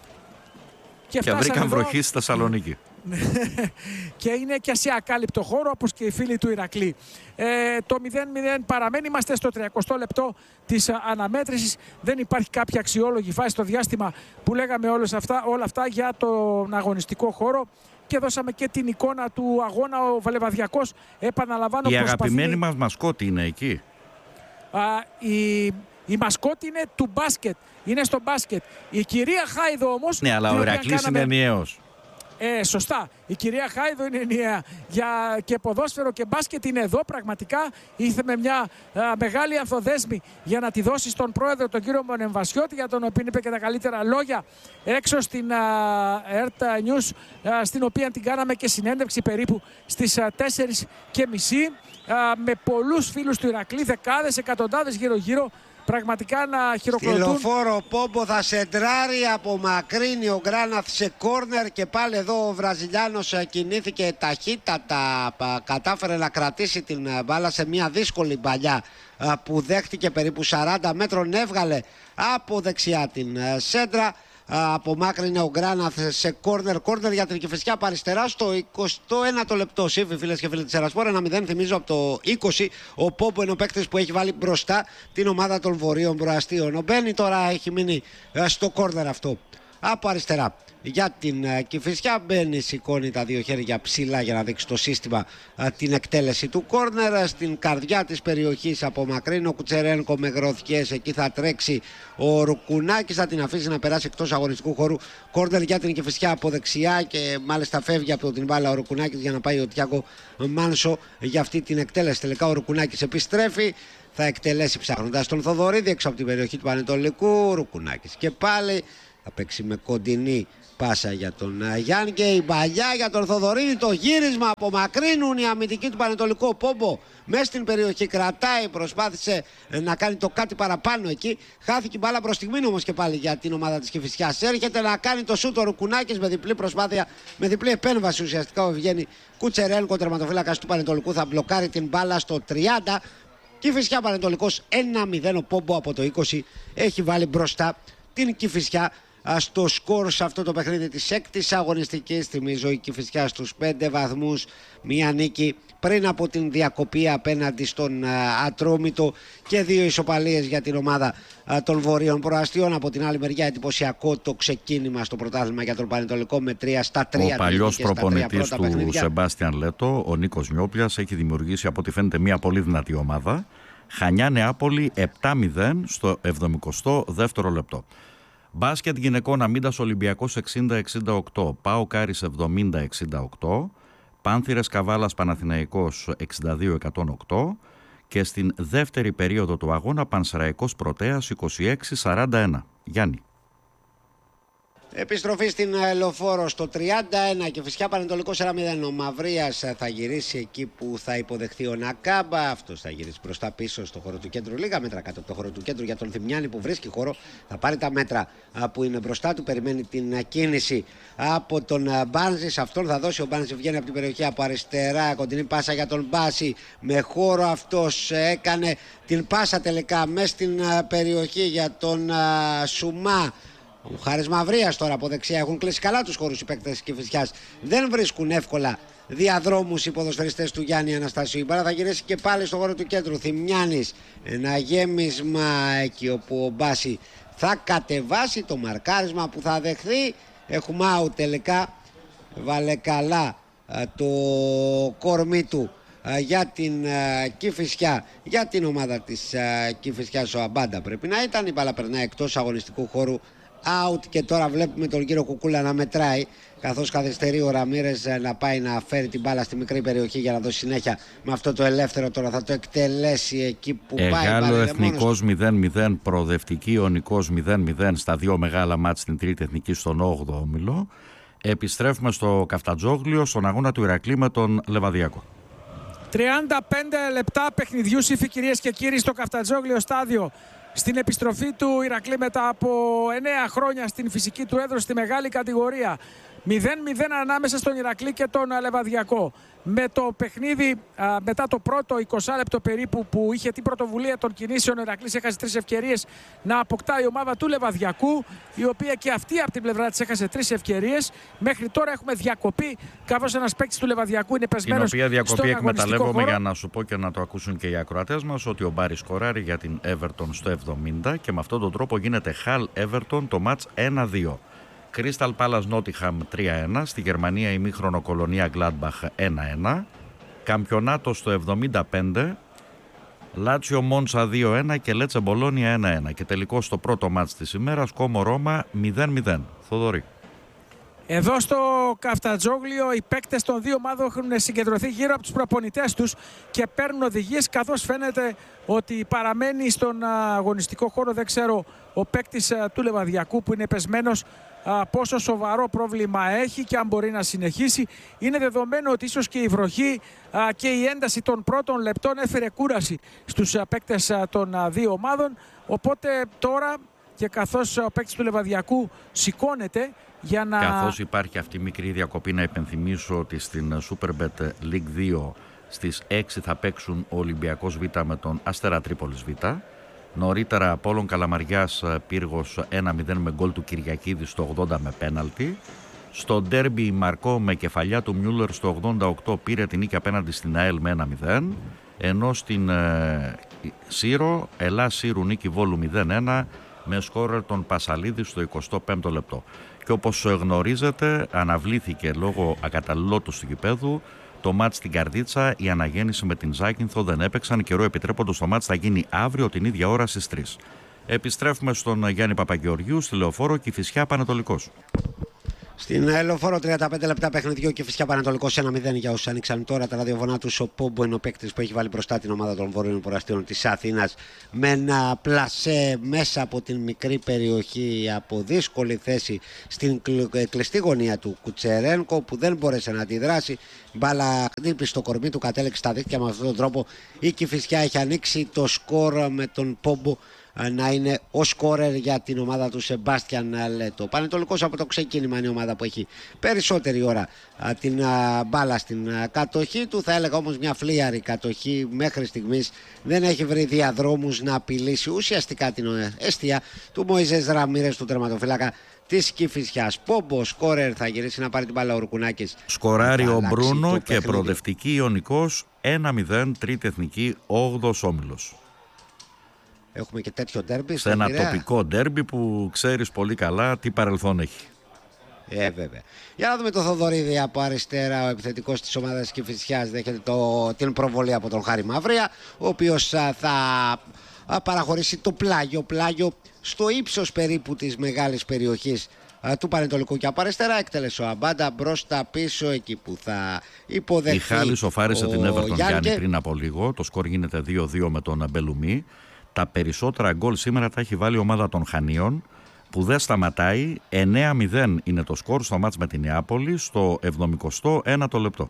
και βρήκαν βροχή στη Θεσσαλονίκη. Και είναι και σε ακάλυπτο χώρο, όπως και οι φίλοι του Ηρακλή. Το 0-0 παραμένει. Είμαστε στο 30ο λεπτό της αναμέτρησης. Δεν υπάρχει κάποια αξιόλογη φάση στο διάστημα που λέγαμε όλα αυτά για τον αγωνιστικό χώρο. Και δώσαμε και την εικόνα του αγώνα. Ο Λεβαδιακός, επαναλαμβάνω, η αγαπημένη μας μασκότη είναι εκεί. Η μασκότη είναι του μπάσκετ. Είναι στο μπάσκετ. Η κυρία Χάιδο όμως... Ναι, αλλά ο Ηρακλής είναι ενιαίος. Σωστά. Η κυρία Χάιδο είναι ενιαία. Και ποδόσφαιρο και μπάσκετ είναι εδώ. Πραγματικά ήρθε με μια μεγάλη ανθοδέσμη για να τη δώσει στον πρόεδρο, τον κύριο Μονεμβασιώτη, για τον οποίο είπε και τα καλύτερα λόγια έξω στην ΕΡΤ News, στην οποία την κάναμε και συνέντευξη περίπου στις 4:30, με πολλούς φίλους του Ηρακλή, δεκάδες, εκατοντάδες γύρω-γύρω, πραγματικά να χειροκροτούν. Στη λεωφόρο Πόμπο θα σεντράρει, απομακρύνει ο Γκράναθ σε κόρνερ, και πάλι εδώ ο Βραζιλιάνος κινήθηκε ταχύτατα, κατάφερε να κρατήσει την μπάλα σε μια δύσκολη παλιά που δέχτηκε περίπου 40 μέτρων, έβγαλε από δεξιά την σέντρα. Απομάκρυνε ο Γκράναθ σε κόρνερ για την Κηφισιά από αριστερά στο 21ο λεπτό. Σύμφι, φίλες και φίλοι της Ερασπόρ, 1-0, θυμίζω, από το 20. Ο Πόμπο είναι ο παίκτης που έχει βάλει μπροστά την ομάδα των Βορείων Προαστίων. Ο Μπένι τώρα έχει μείνει στο κόρνερ αυτό από αριστερά. για την Κηφισιά. Μπαίνει, σηκώνει τα δύο χέρια ψηλά για να δείξει το σύστημα την εκτέλεση του κόρνερ. Στην καρδιά της περιοχής απομακρύνει ο Κουτσερένκο με γροθιές. Εκεί θα τρέξει ο Ρουκουνάκης, θα την αφήσει να περάσει εκτός αγωνιστικού χώρου. Κόρνερ για την Κηφισιά από δεξιά και μάλιστα φεύγει από την μπάλα ο Ρουκουνάκης για να πάει ο Τιάγκο Μάνσο για αυτή την εκτέλεση. Τελικά ο Ρουκουνάκης επιστρέφει. Θα εκτελέσει ψάχνοντας τον Θοδωρίδη έξω από την περιοχή του Πανετολικού. Ρουκουνάκης και πάλι θα παίξει με κοντινή πάσα για τον Γιάννη και η παλιά για τον Θοδωρίδη. Το γύρισμα, απομακρύνουν οι αμυντικοί του Πανετολικού. Ο Πόμπο μέσα στην περιοχή κρατάει, προσπάθησε να κάνει το κάτι παραπάνω εκεί. Χάθηκε η μπάλα προς στιγμήν όμως και πάλι για την ομάδα της Κηφισιάς. Έρχεται να κάνει το σούτ ο Ρουκουνάκης με διπλή προσπάθεια, με διπλή επέμβαση ουσιαστικά ο Ευγένη Κουτσερένκο, τερματοφύλακας του Πανετολικού, θα μπλοκάρει την μπάλα στο 30. Κηφισιά Πανετολικός 1-0. Ο Πόμπο από το 20 έχει βάλει μπροστά την Κηφισιά στο σκορ σε αυτό το παιχνίδι της 6ης αγωνιστικής. Θυμίζω η Κηφισιά στους 5 βαθμούς, μία νίκη πριν από την διακοπή απέναντι στον Ατρόμητο και 2 ισοπαλίες για την ομάδα των Βορείων Προαστίων. Από την άλλη μεριά εντυπωσιακό το ξεκίνημα στο πρωτάθλημα για τον Πανετολικό με 3 στα 3. Ο παλιός προπονητής του Σεμπάστιαν Λέτο, ο Νίκος Νιόπλιας, έχει δημιουργήσει από ό,τι φαίνεται μια πολύ δυνατή ομάδα. Χανιά Νεάπολη 7-0 στο 72ο λεπτό. Μπάσκετ γυναικών Αμίντας Ολυμπιακός 60-68, ΠΑΟΚ Άρης 70-68, Πάνθυρες Καβάλας Παναθηναϊκός 62-108 και στην δεύτερη περίοδο του αγώνα Πανσεραϊκός Πρωτέας 26-41. Γιάννη. Επιστροφή στην Λεωφόρο στο 31 και φυσικά Πανετολικός 1-0. Ο Μαυρίας θα γυρίσει εκεί που θα υποδεχθεί ο Νακάμπα. Αυτός θα γυρίσει προς τα πίσω στο χώρο του κέντρου. Λίγα μέτρα κάτω από το χώρο του κέντρου για τον Θημιάνη που βρίσκει χώρο. Θα πάρει τα μέτρα που είναι μπροστά του. Περιμένει την κίνηση από τον Μπάνζη. Αυτόν θα δώσει ο Μπάνζη. Βγαίνει από την περιοχή από αριστερά. Κοντινή πάσα για τον Μπάση. Με χώρο αυτός έκανε την πάσα τελικά μέσα στην περιοχή για τον Σουμά. Ο Χάρης Μαυρίας τώρα από δεξιά. Έχουν κλείσει καλά τους χώρους οι παίκτες της Κηφισιάς. Δεν βρίσκουν εύκολα διαδρόμους οι ποδοσφαιριστές του Γιάννη Αναστασίου. Η μπάλα θα γυρίσει και πάλι στο χώρο του κέντρου. Θημιάνης, ένα γέμισμα εκεί όπου ο Μπάση θα κατεβάσει. Το μαρκάρισμα που θα δεχθεί. Έχουμε out τελικά. Βάλε καλά το κορμί του για την Κηφισιά, για την ομάδα της Κηφισιάς. Ο Αμπάντα πρέπει να ήταν. Η μπάλα περνάει εκτός αγωνιστικού χώρου. Out και τώρα βλέπουμε τον κύριο Κουκούλα να μετράει καθώς καθυστερεί ο Ραμίρες να πάει να φέρει την μπάλα στη μικρή περιοχή για να δώσει συνέχεια με αυτό το ελεύθερο. Τώρα θα το εκτελέσει εκεί που πάει. Εγάλο Εθνικός 0-0, Προοδευτική Ιωνικός 0-0 στα δύο μεγάλα μάτς στην Τρίτη Εθνική στον 8ο όμιλο. Επιστρέφουμε στο Καφτατζόγλιο στον αγώνα του Ηρακλή με τον Λεβαδιακό. 35 λεπτά παιχνιδιού ύφη, κυρίες και κύριοι, στο Καφτατζόγλιο στάδιο. Στην επιστροφή του Ηρακλή μετά από 9 χρόνια στην φυσική του έδρου στη μεγάλη κατηγορία. 0-0 ανάμεσα στον Ηρακλή και τον Λεβαδιακό. Με το παιχνίδι μετά το πρώτο 20 λεπτό περίπου που είχε την πρωτοβουλία των κινήσεων, ο Ηρακλής έχασε 3 ευκαιρίες να αποκτά η ομάδα του Λεβαδιακού, η οποία και αυτή από την πλευρά της έχασε 3 ευκαιρίες. Μέχρι τώρα έχουμε διακοπή, καθώς ένας παίκτης του Λεβαδιακού είναι πεσμένος. Την οποία διακοπή εκμεταλλεύομαι για να σου πω και να το ακούσουν και οι ακροατές μας, ότι ο Μπάρις σκοράρει για την Everton στο 70 και με αυτόν τον τρόπο γίνεται Χαλ Everton το μάτς 1-2. Crystal Palace Nottingham 3-1, στη Γερμανία ημίχρονο Κολονία Gladbach 1-1, Καμπιονάτο στο 75, Λάτσιο Μόντσα 2-1 και Λέτσε Μπολόνια 1-1 και τελικό στο πρώτο μάτς της ημέρας Κόμο Ρώμα 0-0. Θοδωρή. Εδώ στο Καφτατζόγλιο οι παίκτες των δύο ομάδων έχουν συγκεντρωθεί γύρω από τους προπονητές τους και παίρνουν οδηγίες, καθώς φαίνεται ότι παραμένει στον αγωνιστικό χώρο, δεν ξέρω, ο παίκτης του Λεβαδιακού που είναι πεσμένος, πόσο σοβαρό πρόβλημα έχει και αν μπορεί να συνεχίσει. Είναι δεδομένο ότι ίσως και η βροχή και η ένταση των πρώτων λεπτών έφερε κούραση στους παίκτες των δύο ομάδων, οπότε τώρα και καθώς ο παίκτης του Λεβαδιακού σηκώνεται για να... Καθώς υπάρχει αυτή η μικρή διακοπή, να υπενθυμίσω ότι στην Superbet League 2 στις 6 θα παίξουν ο Ολυμπιακός Β με τον Αστέρα Τρίπολης Β. Νωρίτερα Απόλλων Καλαμαριάς Πύργος 1-0 με γκολ του Κυριακίδη στο 80 με πέναλτι. Στο ντέρμπι Μαρκό με κεφαλιά του Μιούλερ στο 88 πήρε την νίκη απέναντι στην ΑΕΛ με 1-0. Ενώ στην Σύρο, Ελλάς Σύρου νίκη Βόλου 0-1 με σκόρερ τον Πασαλίδη στο 25ο λεπτό. και όπως γνωρίζετε αναβλήθηκε λόγω ακαταλληλότητας του γηπέδου το μάτς στην Καρδίτσα. Η Αναγέννηση με την Ζάκυνθο δεν έπαιξαν, καιρό επιτρέποντος το μάτς θα γίνει αύριο την ίδια ώρα στις 3. Επιστρέφουμε στον Γιάννη Παπαγεωργίου στη Λεωφόρο Κηφισιά Πανετολικός. Στην Λεωφόρο 35 λεπτά παιχνιδιού και Κηφισιά Πανετολικός 1-0 για όσους άνοιξαν τώρα τα ραδιοφωνά τους. Ο Πόμπο είναι ο παίκτης που έχει βάλει μπροστά την ομάδα των Βορείων Ποραστίων της Αθήνας με ένα πλασέ μέσα από την μικρή περιοχή από δύσκολη θέση στην κλειστή γωνία του Κουτσερένκο που δεν μπόρεσε να αντιδράσει. Μπάλα χτύπησε στο κορμί του, κατέληξε στα δίκτυα. Με αυτόν τον τρόπο η Κηφισιά έχει ανοίξει το σκορ με τον Πόμπο να είναι ο σκόρερ για την ομάδα του Σεμπάστιαν Λέτο. Ο Πανετολικός από το ξεκίνημα είναι η ομάδα που έχει περισσότερη ώρα την μπάλα στην κατοχή του. Θα έλεγα όμως μια φλίαρη κατοχή μέχρι στιγμής. Δεν έχει βρει διαδρόμους να απειλήσει ουσιαστικά την αιστεία του Μωυσές Ραμίρες, του τερματοφύλακα της Κηφισιάς. Πόμπο σκόρερ, θα γυρίσει να πάρει την μπάλα ο Ουρκουνάκης. Σκοράρει ο Μπρούνο και προοδευτική Ιωνικός 1-0, τρίτη εθνική, 8ος όμιλος. Έχουμε και τέτοιο ντέρμπι. Σε ένα τοπικό ντέρμπι που ξέρεις πολύ καλά τι παρελθόν έχει. Βέβαια. Για να δούμε το Θοδωρίδη από αριστερά. Ο επιθετικός της ομάδας Κηφισιάς δέχεται την προβολή από τον Χάρη Μαυρία, ο οποίος θα παραχωρήσει το πλάγιο στο ύψος περίπου της μεγάλης περιοχής του Πανετολικού και από αριστερά. Έκτελεσε ο Αμπάντα μπροστά πίσω εκεί που θα υποδεχθεί. Η Χάλη σοφάρισε την Everton Γιάννη πριν από λίγο. Το σκορ γίνεται 2-2 με τον Μπελουμί. Τα περισσότερα γκολ σήμερα τα έχει βάλει η ομάδα των Χανίων που δεν σταματάει. 9-0 είναι το σκορ στο μάτς με την Νεάπολη στο 71ο λεπτό.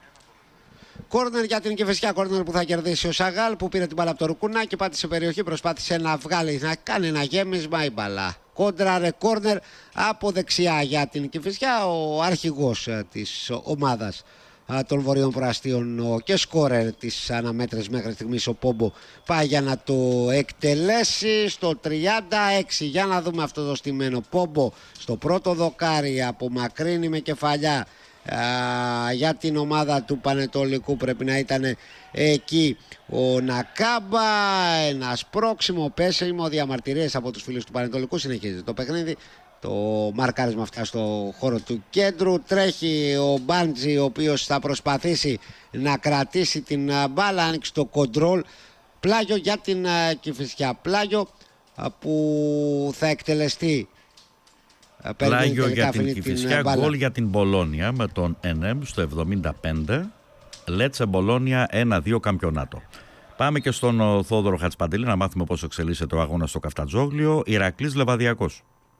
Κόρνερ για την Κηφισιά, κόρνερ που θα κερδίσει ο Σαγάλ που πήρε την μπάλα από το Ρουκουνάκι, πάτησε περιοχή, προσπάθησε να βγάλει, να κάνει ένα γέμισμα, η μπάλα κόντραρε, κόρνερ από δεξιά για την Κηφισιά. Ο αρχηγός της ομάδας των Βορείων Προαστίων και σκόρερ της αναμέτρησης μέχρι στιγμής, ο Πόμπο, πάει για να το εκτελέσει στο 36. Για να δούμε αυτό το στημένο. Πόμπο στο πρώτο δοκάρι, απομακρύνει με κεφαλιά για την ομάδα του Πανετολικού. Πρέπει να ήταν εκεί ο Νακάμπα. Ένα σπρώξιμο, πέσιμο, διαμαρτυρίες από τους φίλους του Πανετολικού. Συνεχίζει το παιχνίδι. Το μαρκάρισμα αυτά στο χώρο του κέντρου. Τρέχει ο Μπάντζη, ο οποίος θα προσπαθήσει να κρατήσει την μπάλα. Άνοιξε το κοντρόλ. Πλάγιο για την Κηφισιά. Πλάγιο που θα εκτελεστεί. Πλάγιο για την Κηφισιά. Γκολ για την Μπολόνια με τον ΕΝΕΜ στο 75. Λέτσε Μπολόνια 1-2 καμπιονάτο. Πάμε και στον Θόδωρο Χατζηπαντελή να μάθουμε πώς εξελίσσεται ο αγώνας στο Καφτατζόγλιο. Ηρακλής Λεβαδιακός.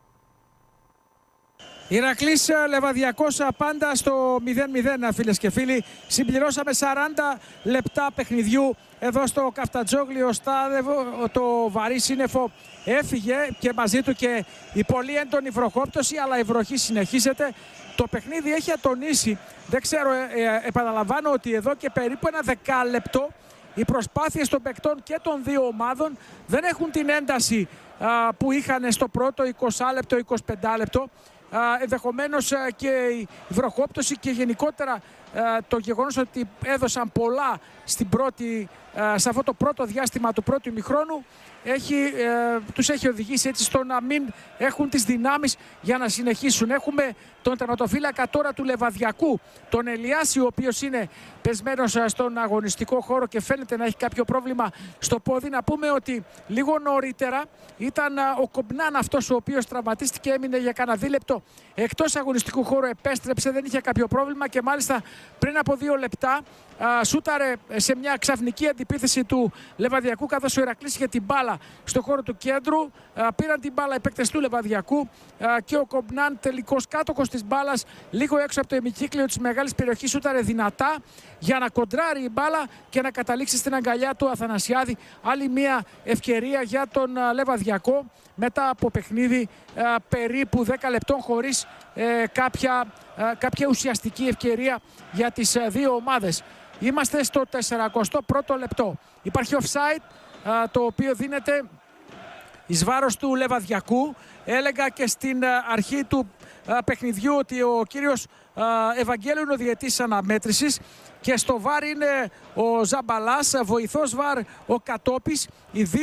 Ηρακλής Λεβαδιακός πάντα στο 0-0, φίλες και φίλοι. Συμπληρώσαμε 40 λεπτά παιχνιδιού εδώ στο Καφτατζόγλιο στάδιο. Το βαρύ σύννεφο έφυγε και μαζί του και η πολύ έντονη βροχόπτωση, αλλά η βροχή συνεχίζεται. Το παιχνίδι έχει ατονίσει. Δεν ξέρω, επαναλαμβάνω ότι εδώ και περίπου ένα δεκάλεπτο οι προσπάθειες των παικτών και των δύο ομάδων δεν έχουν την ένταση που είχαν στο πρώτο 20 λεπτό, 25 λεπτό. Ενδεχομένως και η βροχόπτωση και γενικότερα το γεγονός ότι έδωσαν πολλά σε αυτό το πρώτο διάστημα του πρώτου ημιχρόνου τους έχει οδηγήσει έτσι στο να μην έχουν τις δυνάμεις για να συνεχίσουν. Έχουμε τον τερματοφύλακα τώρα του Λεβαδιακού, τον Ελιάση, ο οποίος είναι πεσμένος στον αγωνιστικό χώρο και φαίνεται να έχει κάποιο πρόβλημα στο πόδι. Να πούμε ότι λίγο νωρίτερα ήταν ο Κομπνάν αυτός ο οποίος τραυματίστηκε, έμεινε για κανένα δίλεπτο εκτός αγωνιστικού χώρου, επέστρεψε, δεν είχε κάποιο πρόβλημα και μάλιστα πριν από 2 λεπτά σούταρε σε μια ξαφνική αντιπίθεση του Λεβαδιακού, καθώς ο Ηρακλής είχε την μπάλα στο χώρο του κέντρου. Πήραν την μπάλα οι παίκτες του Λεβαδιακού και ο Κομπνάν, τελικός κάτοχος της μπάλας, λίγο έξω από το ημικύκλιο της μεγάλης περιοχής, σούταρε δυνατά για να κοντράρει η μπάλα και να καταλήξει στην αγκαλιά του Αθανασιάδη. Άλλη μια ευκαιρία για τον Λεβαδιακό μετά από παιχνίδι περίπου 10 λεπτών χωρίς κάποια ουσιαστική ευκαιρία για τις δύο ομάδες. Είμαστε στο 41ο λεπτό. Υπάρχει offside το οποίο δίνεται εις βάρος του Λεβαδιακού. Έλεγα και στην αρχή του παιχνιδιού ότι ο κύριος Ευαγγέλου είναι ο διαιτής αναμέτρησης και στο βάρ είναι ο Ζαμπαλάς, βοηθός βάρ ο Κατόπης. Οι δύο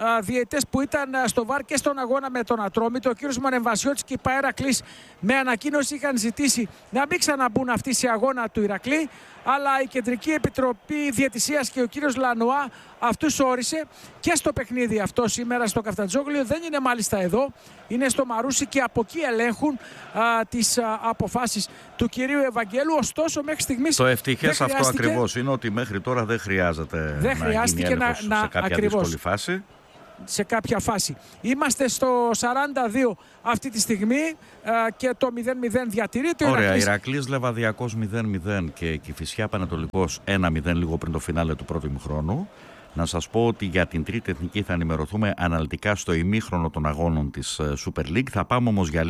διαιτητές που ήταν στο ΒΑΡ και στον αγώνα με τον Ατρόμητο. Ο κύριος Μονεμβασιώτης και η Ηρακλής με ανακοίνωση είχαν ζητήσει να μην ξαναμπούν αυτοί σε αγώνα του Ηρακλή, αλλά η Κεντρική Επιτροπή Διαιτησίας και ο κύριος Λανουά αυτούς όρισε και στο παιχνίδι αυτό σήμερα στο Καφτατζόγλιο. Δεν είναι μάλιστα εδώ, είναι στο Μαρούσι και από εκεί ελέγχουν τις αποφάσεις του κυρίου Ευαγγέλου. Ωστόσο μέχρι στιγμής το ευτυχές αυτό ακριβώς είναι ότι μέχρι τώρα δεν χρειάζεται να γίνει έλεγχος σε κάποια δύσκολη φάση. Σε κάποια φάση. Είμαστε στο 42 αυτή τη στιγμή και το 0-0 διατηρείται. Ωραία, Ηρακλής Λεβαδιακός 0-0 και Κηφισιά Πανετολικός 1-0 λίγο πριν το φινάλε του πρώτου ημιχρόνου. Να σας πω ότι για την τρίτη εθνική θα ενημερωθούμε αναλυτικά στο ημίχρονο των αγώνων της Super League. Θα πάμε όμως για